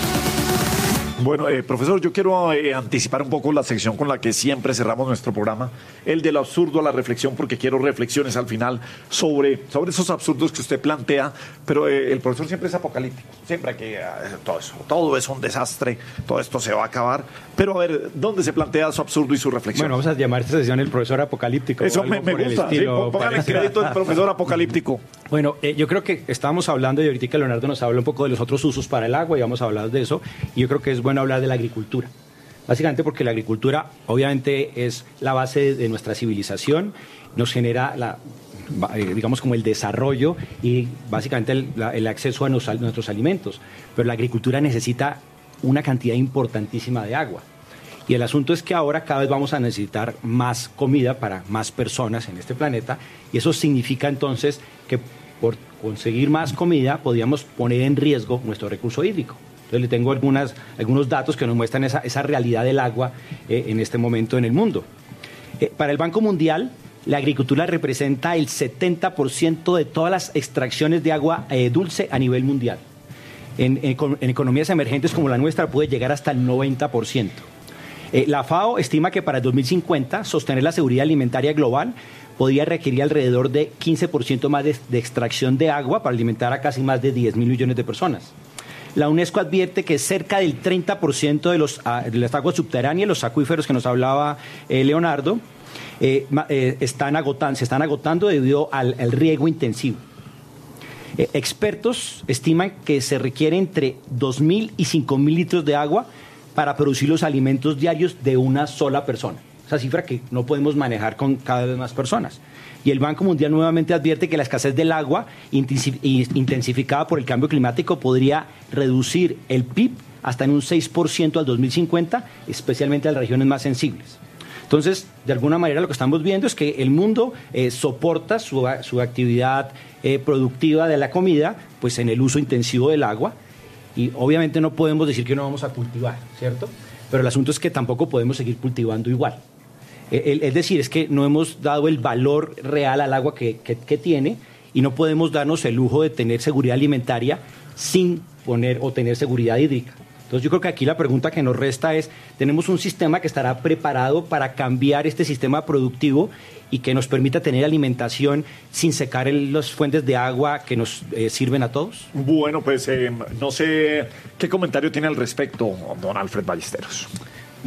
Bueno, eh, profesor, yo quiero eh, anticipar un poco la sección con la que siempre cerramos nuestro programa, el de lo absurdo a la reflexión, porque quiero reflexiones al final sobre, sobre esos absurdos que usted plantea, pero eh, el profesor siempre es apocalíptico, siempre que eh, todo eso, todo es un desastre, todo esto se va a acabar, pero a ver, ¿dónde se plantea su absurdo y su reflexión? Bueno, vamos a llamar esta sesión el profesor apocalíptico. Eso me, me gusta, sí, póngale el crédito del profesor apocalíptico. Bueno, eh, yo creo que estábamos hablando, y ahorita Leonardo nos habla un poco de los otros usos para el agua, y vamos a hablar de eso, y yo creo que es bueno hablar de la agricultura. Básicamente porque la agricultura obviamente es la base de nuestra civilización, nos genera la, digamos como el desarrollo y básicamente el, la, el acceso a nos, nuestros alimentos, pero la agricultura necesita una cantidad importantísima de agua. Y el asunto es que ahora cada vez vamos a necesitar más comida para más personas en este planeta, y eso significa entonces que por conseguir más comida podríamos poner en riesgo nuestro recurso hídrico. Entonces le tengo algunas, algunos datos que nos muestran esa, esa realidad del agua eh, en este momento en el mundo. Eh, para el Banco Mundial, la agricultura representa el setenta por ciento de todas las extracciones de agua eh, dulce a nivel mundial. En, en, en economías emergentes como la nuestra puede llegar hasta el noventa por ciento. Eh, la FAO estima que para el dos mil cincuenta sostener la seguridad alimentaria global podría requerir alrededor de quince por ciento más de, de extracción de agua para alimentar a casi más de diez mil millones de personas. La UNESCO advierte que cerca del treinta por ciento de, los, de las aguas subterráneas, los acuíferos que nos hablaba eh, Leonardo, eh, eh, están agotando, se están agotando debido al, al riego intensivo. Eh, expertos estiman que se requiere entre dos mil y cinco mil litros de agua para producir los alimentos diarios de una sola persona. Esa cifra que no podemos manejar con cada vez más personas. Y el Banco Mundial nuevamente advierte que la escasez del agua, intensificada por el cambio climático, podría reducir el P I B hasta en un seis por ciento al dos mil cincuenta, especialmente en las regiones más sensibles. Entonces, de alguna manera lo que estamos viendo es que el mundo eh, soporta su, su actividad eh, productiva de la comida, pues en el uso intensivo del agua, y obviamente no podemos decir que no vamos a cultivar, ¿cierto? Pero el asunto es que tampoco podemos seguir cultivando igual. Es decir, es que no hemos dado el valor real al agua que, que, que tiene, y no podemos darnos el lujo de tener seguridad alimentaria sin poner o tener seguridad hídrica. Entonces yo creo que aquí la pregunta que nos resta es, ¿tenemos un sistema que estará preparado para cambiar este sistema productivo y que nos permita tener alimentación sin secar el, las fuentes de agua que nos eh, sirven a todos? Bueno, pues eh, no sé qué comentario tiene al respecto don Alfred Ballesteros. Bueno, no,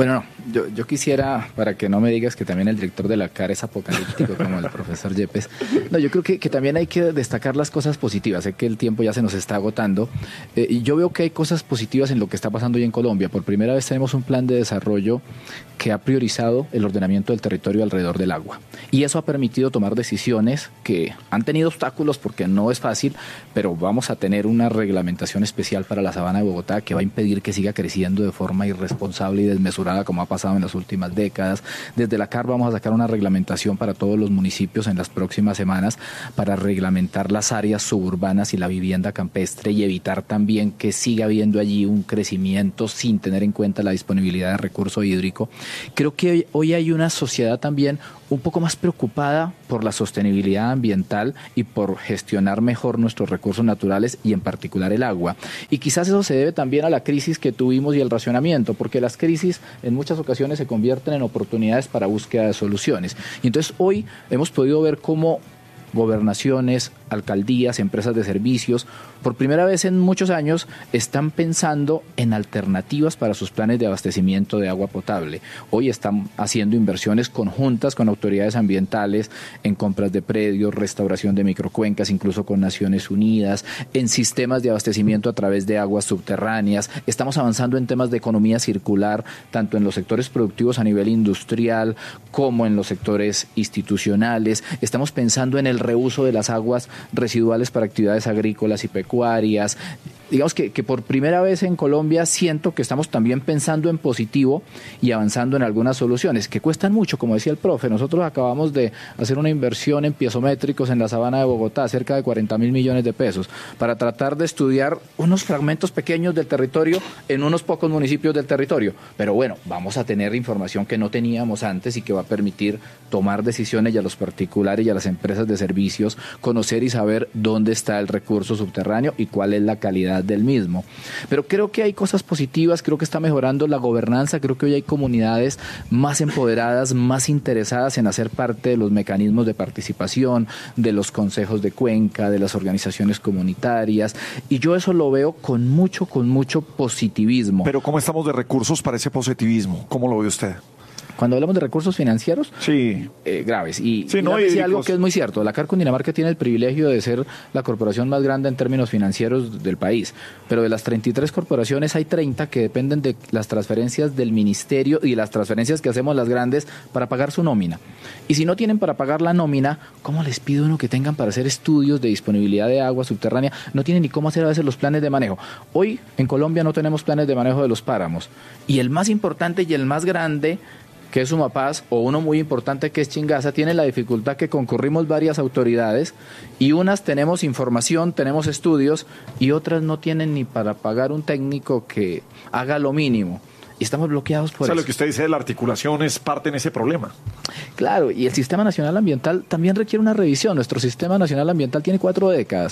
Yo, yo quisiera, para que no me digas que también el director de la C A R es apocalíptico como el profesor Yepes, no, yo creo que, que también hay que destacar las cosas positivas. Sé que el tiempo ya se nos está agotando eh, y yo veo que hay cosas positivas en lo que está pasando hoy en Colombia. Por primera vez tenemos un plan de desarrollo que ha priorizado el ordenamiento del territorio alrededor del agua y eso ha permitido tomar decisiones que han tenido obstáculos porque no es fácil, pero vamos a tener una reglamentación especial para la Sabana de Bogotá que va a impedir que siga creciendo de forma irresponsable y desmesurada como ha pasado en las últimas décadas. Desde la C A R vamos a sacar una reglamentación para todos los municipios en las próximas semanas para reglamentar las áreas suburbanas y la vivienda campestre y evitar también que siga habiendo allí un crecimiento sin tener en cuenta la disponibilidad de recurso hídrico. Creo que hoy, hoy hay una sociedad también un poco más preocupada por la sostenibilidad ambiental y por gestionar mejor nuestros recursos naturales y en particular el agua. Y quizás eso se debe también a la crisis que tuvimos y el racionamiento, porque las crisis en muchas ocasiones se convierten en oportunidades para búsqueda de soluciones. Y entonces hoy hemos podido ver cómo gobernaciones, alcaldías, empresas de servicios, por primera vez en muchos años están pensando en alternativas para sus planes de abastecimiento de agua potable. Hoy están haciendo inversiones conjuntas con autoridades ambientales en compras de predios, restauración de microcuencas, incluso con Naciones Unidas, en sistemas de abastecimiento a través de aguas subterráneas. Estamos avanzando en temas de economía circular, tanto en los sectores productivos a nivel industrial como en los sectores institucionales. Estamos pensando en el reuso de las aguas residuales para actividades agrícolas y pecuarias. Digamos que, que por primera vez en Colombia siento que estamos también pensando en positivo y avanzando en algunas soluciones que cuestan mucho, como decía el profe. Nosotros acabamos de hacer una inversión en piezométricos en la Sabana de Bogotá, cerca de cuarenta mil millones de pesos, para tratar de estudiar unos fragmentos pequeños del territorio en unos pocos municipios del territorio. Pero bueno, vamos a tener información que no teníamos antes y que va a permitir tomar decisiones y a los particulares y a las empresas de servicios conocer y saber dónde está el recurso subterráneo y cuál es la calidad del mismo. Pero creo que hay cosas positivas, creo que está mejorando la gobernanza, creo que hoy hay comunidades más empoderadas, más interesadas en hacer parte de los mecanismos de participación, de los consejos de cuenca, de las organizaciones comunitarias, y yo eso lo veo con mucho, con mucho positivismo. Pero ¿cómo estamos de recursos para ese positivismo? ¿Cómo lo ve usted? Cuando hablamos de recursos financieros, sí. eh, graves. Y, sí, y no, decía algo que es muy cierto. La C A R Cundinamarca tiene el privilegio de ser la corporación más grande en términos financieros del país. Pero de las treinta y tres corporaciones hay treinta que dependen de las transferencias del ministerio y las transferencias que hacemos las grandes para pagar su nómina. Y si no tienen para pagar la nómina, ¿cómo les pido uno que tengan para hacer estudios de disponibilidad de agua subterránea? No tienen ni cómo hacer a veces los planes de manejo. Hoy en Colombia no tenemos planes de manejo de los páramos. Y el más importante y el más grande, que es Sumapaz, o uno muy importante que es Chingaza, tiene la dificultad que concurrimos varias autoridades y unas tenemos información, tenemos estudios y otras no tienen ni para pagar un técnico que haga lo mínimo. Y estamos bloqueados por eso. O sea, eso. lo que usted dice de la articulación es parte en ese problema. Claro, y el Sistema Nacional Ambiental también requiere una revisión. Nuestro Sistema Nacional Ambiental tiene cuatro décadas.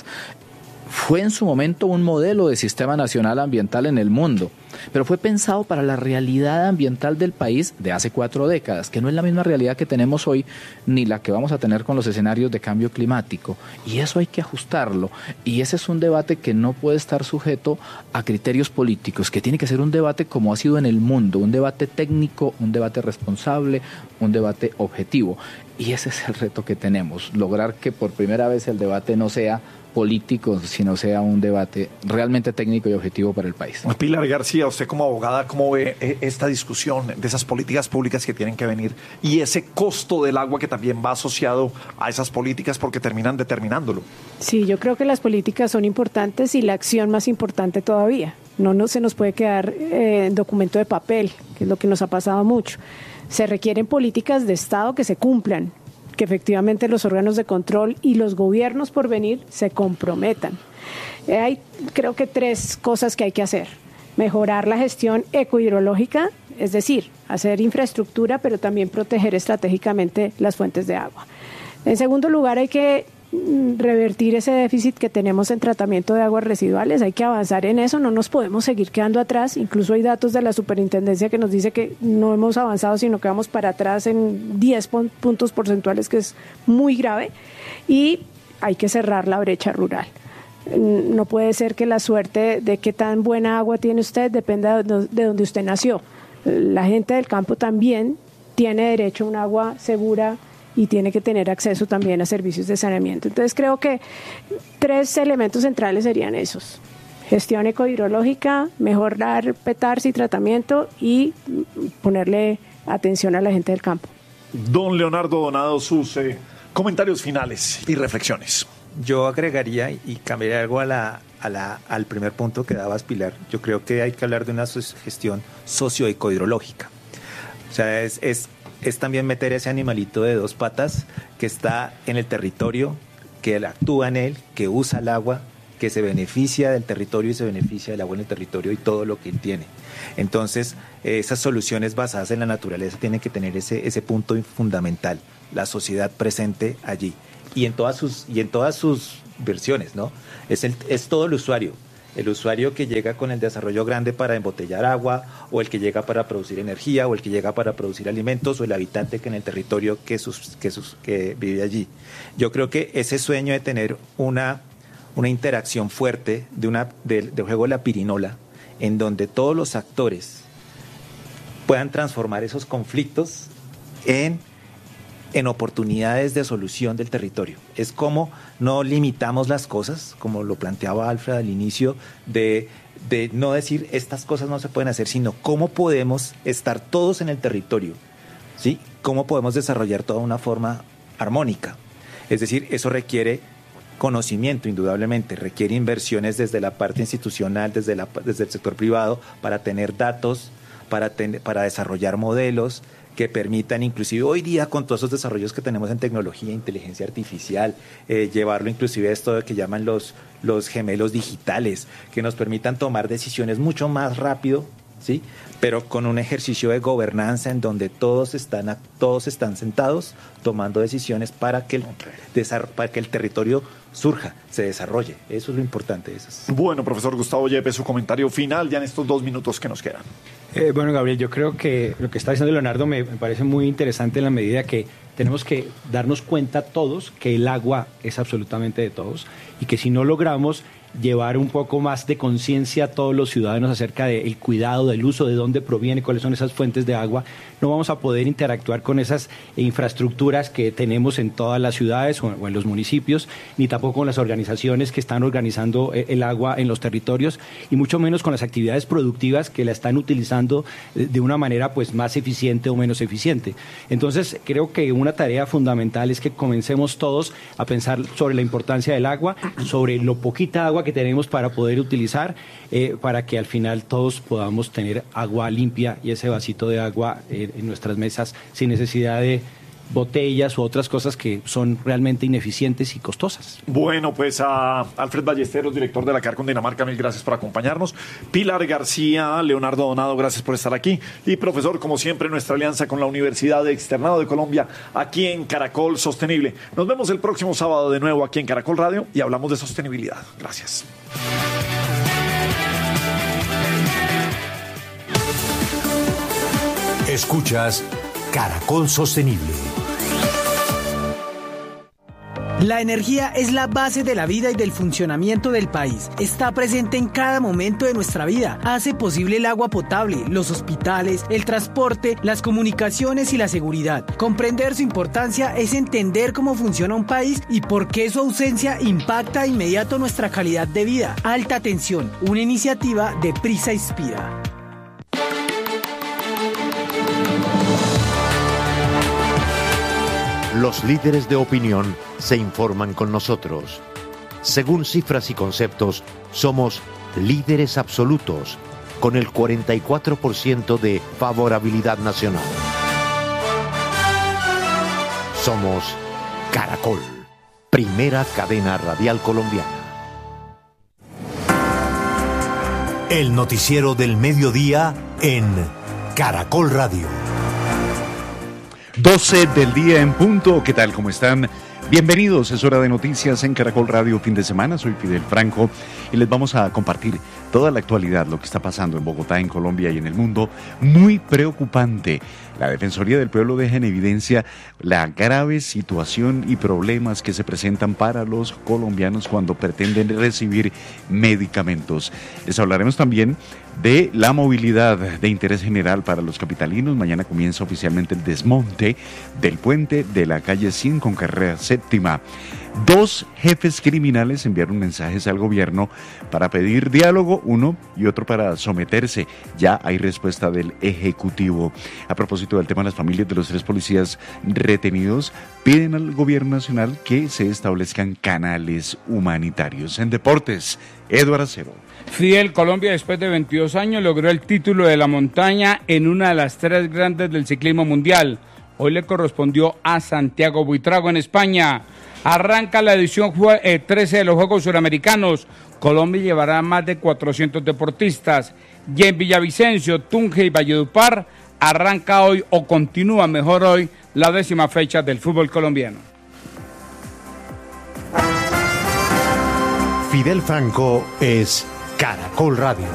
Fue en su momento un modelo de sistema nacional ambiental en el mundo, pero fue pensado para la realidad ambiental del país de hace cuatro décadas, que no es la misma realidad que tenemos hoy, ni la que vamos a tener con los escenarios de cambio climático. Y eso hay que ajustarlo. Y ese es un debate que no puede estar sujeto a criterios políticos, que tiene que ser un debate como ha sido en el mundo, un debate técnico, un debate responsable, un debate objetivo. Y ese es el reto que tenemos, lograr que por primera vez el debate no sea político, sino sea un debate realmente técnico y objetivo para el país. Pilar García, usted como abogada, ¿cómo ve esta discusión de esas políticas públicas que tienen que venir y ese costo del agua que también va asociado a esas políticas porque terminan determinándolo? Sí, yo creo que las políticas son importantes y la acción más importante todavía. No, no se nos puede quedar eh, en documento de papel, que es lo que nos ha pasado mucho. Se requieren políticas de Estado que se cumplan, que efectivamente los órganos de control y los gobiernos por venir se comprometan. Eh, hay creo que tres cosas que hay que hacer. Mejorar la gestión ecohidrológica, es decir, hacer infraestructura, pero también proteger estratégicamente las fuentes de agua. En segundo lugar, hay que revertir ese déficit que tenemos en tratamiento de aguas residuales, hay que avanzar en eso, no nos podemos seguir quedando atrás, incluso hay datos de la superintendencia que nos dice que no hemos avanzado, sino que vamos para atrás en diez puntos porcentuales, que es muy grave, y hay que cerrar la brecha rural. No puede ser que la suerte de qué tan buena agua tiene usted dependa de donde usted nació. la gente del campo también tiene derecho a un agua segura y tiene que tener acceso también a servicios de saneamiento. Entonces creo que tres elementos centrales serían esos: gestión ecohidrológica, mejorar petarse y tratamiento y ponerle atención a la gente del campo. Don Leonardo Donado, sus eh, comentarios finales y reflexiones. Yo agregaría y cambiaría algo a la, a la, al primer punto que dabas, Pilar. Yo creo que hay que hablar de una gestión socioecohidrológica. O sea, es, es, es también meter ese animalito de dos patas que está en el territorio, que actúa en él, que usa el agua, que se beneficia del territorio y se beneficia del agua en el territorio y todo lo que él tiene. Entonces, esas soluciones basadas en la naturaleza tienen que tener ese, ese punto fundamental, la sociedad presente allí. Y en todas sus, y en todas sus versiones, ¿no? Es, el, es todo el usuario. El usuario que llega con el desarrollo grande para embotellar agua, o el que llega para producir energía, o el que llega para producir alimentos, o el habitante que en el territorio que, sus, que, sus, que vive allí. Yo creo que ese sueño de tener una, una interacción fuerte de, una, de, de juego de la pirinola, en donde todos los actores puedan transformar esos conflictos en... en oportunidades de solución del territorio. Es como no limitamos las cosas, como lo planteaba Alfred al inicio, de, de no decir estas cosas no se pueden hacer, sino cómo podemos estar todos en el territorio, ¿sí? Cómo podemos desarrollar toda una forma armónica. Es decir, eso requiere conocimiento, indudablemente, requiere inversiones desde la parte institucional, desde, la, desde el sector privado, para tener datos, para, ten, para desarrollar modelos que permitan, inclusive hoy día con todos esos desarrollos que tenemos en tecnología, inteligencia artificial, eh, llevarlo inclusive a esto que llaman los, los gemelos digitales, que nos permitan tomar decisiones mucho más rápido, ¿sí? Pero con un ejercicio de gobernanza en donde todos están, todos están sentados tomando decisiones para que el, para que el territorio surja, se desarrolle. Eso es lo importante. Eso es. Bueno, profesor Gustavo Yepes, su comentario final ya en estos dos minutos que nos quedan. Eh, bueno, Gabriel, yo creo que lo que está diciendo Leonardo me, me parece muy interesante en la medida que tenemos que darnos cuenta todos que el agua es absolutamente de todos y que si no logramos llevar un poco más de conciencia a todos los ciudadanos acerca del cuidado, del uso, de dónde proviene, cuáles son esas fuentes de agua, no vamos a poder interactuar con esas infraestructuras que tenemos en todas las ciudades o en los municipios, ni tampoco con las organizaciones que están organizando el agua en los territorios, y mucho menos con las actividades productivas que la están utilizando de una manera pues más eficiente o menos eficiente. Entonces, creo que una tarea fundamental es que comencemos todos a pensar sobre la importancia del agua, sobre lo poquita agua que tenemos para poder utilizar, eh, para que al final todos podamos tener agua limpia y ese vasito de agua eh, en nuestras mesas sin necesidad de botellas u otras cosas que son realmente ineficientes y costosas. Bueno, pues a Alfred Ballesteros, director de la C A R Cundinamarca, mil gracias por acompañarnos. Pilar García, Leonardo Donado, gracias por estar aquí. Y profesor, como siempre, nuestra alianza con la Universidad de Externado de Colombia, aquí en Caracol Sostenible. Nos vemos el próximo sábado de nuevo aquí en Caracol Radio y hablamos de sostenibilidad. Gracias. Escuchas Caracol Sostenible. La energía es la base de la vida y del funcionamiento del país. Está presente en cada momento de nuestra vida. Hace posible el agua potable, los hospitales, el transporte, las comunicaciones y la seguridad. Comprender su importancia es entender cómo funciona un país y por qué su ausencia impacta de inmediato nuestra calidad de vida. Alta Tensión, una iniciativa de Prisa Inspira. Los líderes de opinión se informan con nosotros. Según cifras y conceptos, somos líderes absolutos, con el cuarenta y cuatro por ciento de favorabilidad nacional. Somos Caracol, primera cadena radial colombiana. El noticiero del mediodía en Caracol Radio. doce del día en punto. ¿Qué tal? ¿Cómo están? Bienvenidos, es hora de noticias en Caracol Radio fin de semana. Soy Fidel Franco y les vamos a compartir toda la actualidad, lo que está pasando en Bogotá, en Colombia y en el mundo, muy preocupante. La Defensoría del Pueblo deja en evidencia la grave situación y problemas que se presentan para los colombianos cuando pretenden recibir medicamentos. Les hablaremos también de la movilidad de interés general para los capitalinos. Mañana comienza oficialmente el desmonte del puente de la calle cien con carrera séptima. Dos jefes criminales enviaron mensajes al gobierno para pedir diálogo, uno y otro para someterse. Ya hay respuesta del Ejecutivo. A propósito del tema, las familias de los tres policías retenidos piden al gobierno nacional que se establezcan canales humanitarios. En deportes, Eduardo Acero. Fidel, Colombia después de veintidós años logró el título de la montaña en una de las tres grandes del ciclismo mundial. Hoy le correspondió a Santiago Buitrago en España. Arranca la edición trece de los Juegos Suramericanos. Colombia llevará más de cuatrocientos deportistas. Y en Villavicencio, Tunja y Valledupar arranca hoy o continúa mejor hoy la décima fecha del fútbol colombiano. Fidel Franco es Caracol Radio.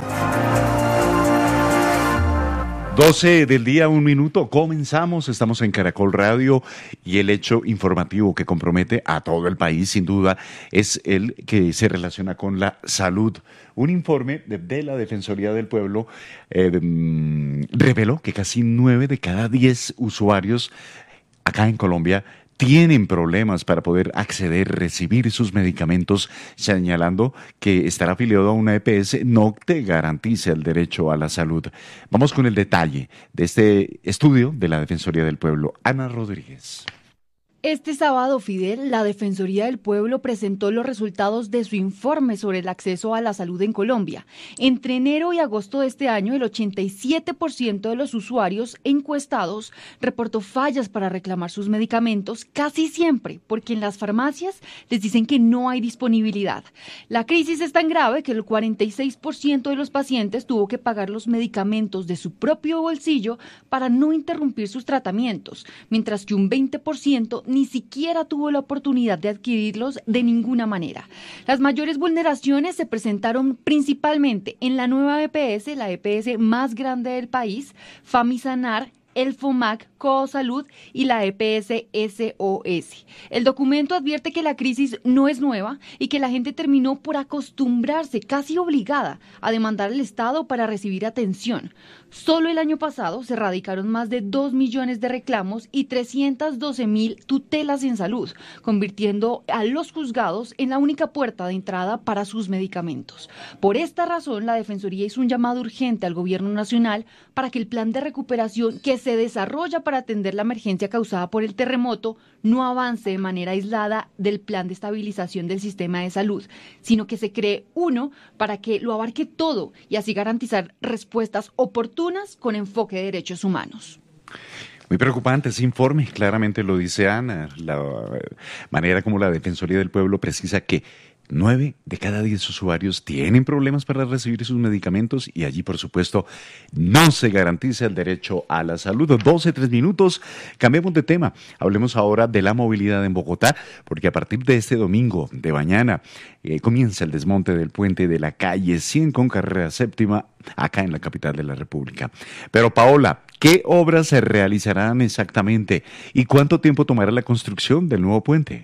doce del día, un minuto, comenzamos, estamos en Caracol Radio y el hecho informativo que compromete a todo el país, sin duda, es el que se relaciona con la salud. Un informe de, de la Defensoría del Pueblo eh, de, reveló que casi nueve de cada diez usuarios acá en Colombia tienen problemas para poder acceder, recibir sus medicamentos, señalando que estar afiliado a una E P S no te garantiza el derecho a la salud. Vamos con el detalle de este estudio de la Defensoría del Pueblo. Ana Rodríguez. Este sábado, Fidel, la Defensoría del Pueblo presentó los resultados de su informe sobre el acceso a la salud en Colombia. Entre enero y agosto de este año, el ochenta y siete por ciento de los usuarios encuestados reportó fallas para reclamar sus medicamentos, casi siempre porque en las farmacias les dicen que no hay disponibilidad. La crisis es tan grave que el cuarenta y seis por ciento de los pacientes tuvo que pagar los medicamentos de su propio bolsillo para no interrumpir sus tratamientos, mientras que un veinte por ciento ni siquiera tuvo la oportunidad de adquirirlos de ninguna manera. Las mayores vulneraciones se presentaron principalmente en la nueva E P S, la E P S más grande del país, Famisanar, el FOMAC, Coosalud y la E P S S O S. El documento advierte que la crisis no es nueva y que la gente terminó por acostumbrarse, casi obligada, a demandar al Estado para recibir atención. Solo el año pasado se radicaron más de dos millones de reclamos y trescientas doce mil tutelas en salud, convirtiendo a los juzgados en la única puerta de entrada para sus medicamentos. Por esta razón, la Defensoría hizo un llamado urgente al Gobierno Nacional para que el plan de recuperación que se desarrolla para atender la emergencia causada por el terremoto no avance de manera aislada del plan de estabilización del sistema de salud, sino que se cree uno para que lo abarque todo y así garantizar respuestas oportunas con enfoque de derechos humanos. Muy preocupante ese informe, claramente lo dice Ana, la manera como la Defensoría del Pueblo precisa que Nueve de cada diez usuarios tienen problemas para recibir sus medicamentos y allí, por supuesto, no se garantiza el derecho a la salud. doce, tres minutos, cambiemos de tema. Hablemos ahora de la movilidad en Bogotá, porque a partir de este domingo de mañana eh, comienza el desmonte del puente de la calle cien con carrera séptima acá en la capital de la República. Pero Paola, ¿qué obras se realizarán exactamente y cuánto tiempo tomará la construcción del nuevo puente?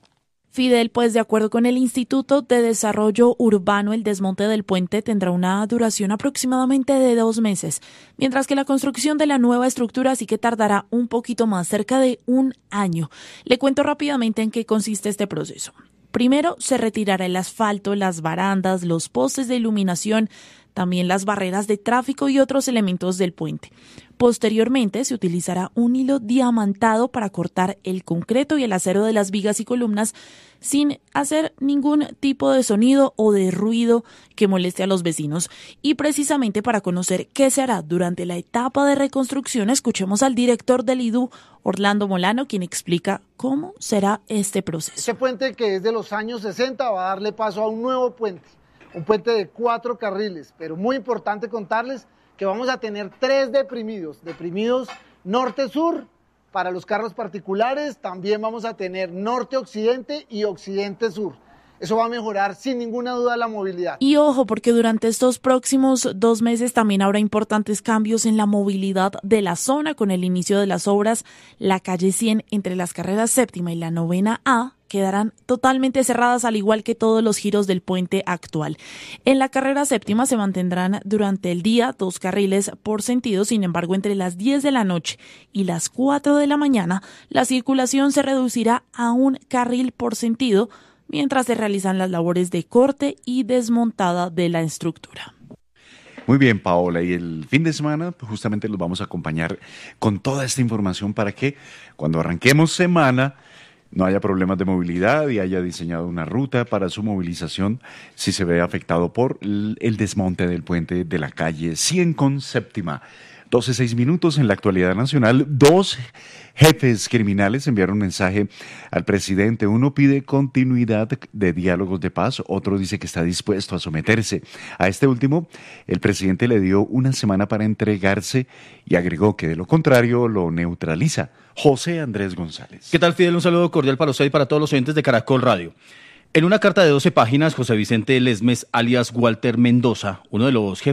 Fidel, pues de acuerdo con el Instituto de Desarrollo Urbano, el desmonte del puente tendrá una duración aproximadamente de dos meses, mientras que la construcción de la nueva estructura sí que tardará un poquito más, cerca de un año. Le cuento rápidamente en qué consiste este proceso. Primero, se retirará el asfalto, las barandas, los postes de iluminación, también las barreras de tráfico y otros elementos del puente. Posteriormente, se utilizará un hilo diamantado para cortar el concreto y el acero de las vigas y columnas sin hacer ningún tipo de sonido o de ruido que moleste a los vecinos. Y precisamente para conocer qué se hará durante la etapa de reconstrucción, escuchemos al director del I D U, Orlando Molano, quien explica cómo será este proceso. Este puente, que es de los años sesenta, va a darle paso a un nuevo puente, un puente de cuatro carriles, pero muy importante contarles que vamos a tener tres deprimidos, deprimidos norte-sur para los carros particulares, también vamos a tener norte-occidente y occidente-sur. Eso va a mejorar sin ninguna duda la movilidad. Y ojo, porque durante estos próximos dos meses también habrá importantes cambios en la movilidad de la zona. Con el inicio de las obras, la calle cien entre las carreras séptima y la novena A quedarán totalmente cerradas, al igual que todos los giros del puente actual. En la carrera séptima se mantendrán durante el día dos carriles por sentido. Sin embargo, entre las diez de la noche y las cuatro de la mañana, la circulación se reducirá a un carril por sentido, mientras se realizan las labores de corte y desmontada de la estructura. Muy bien, Paola, y el fin de semana justamente los vamos a acompañar con toda esta información para que cuando arranquemos semana no haya problemas de movilidad y haya diseñado una ruta para su movilización si se ve afectado por el desmonte del puente de la calle cien con séptima. doce seis minutos en la actualidad nacional. Dos jefes criminales enviaron un mensaje al presidente. Uno pide continuidad de diálogos de paz, otro dice que está dispuesto a someterse. A este último, el presidente le dio una semana para entregarse y agregó que de lo contrario lo neutraliza. José Andrés González. ¿Qué tal, Fidel? Un saludo cordial para usted y para todos los oyentes de Caracol Radio. En una carta de doce páginas, José Vicente Lesmes, alias Walter Mendoza, uno de los jefes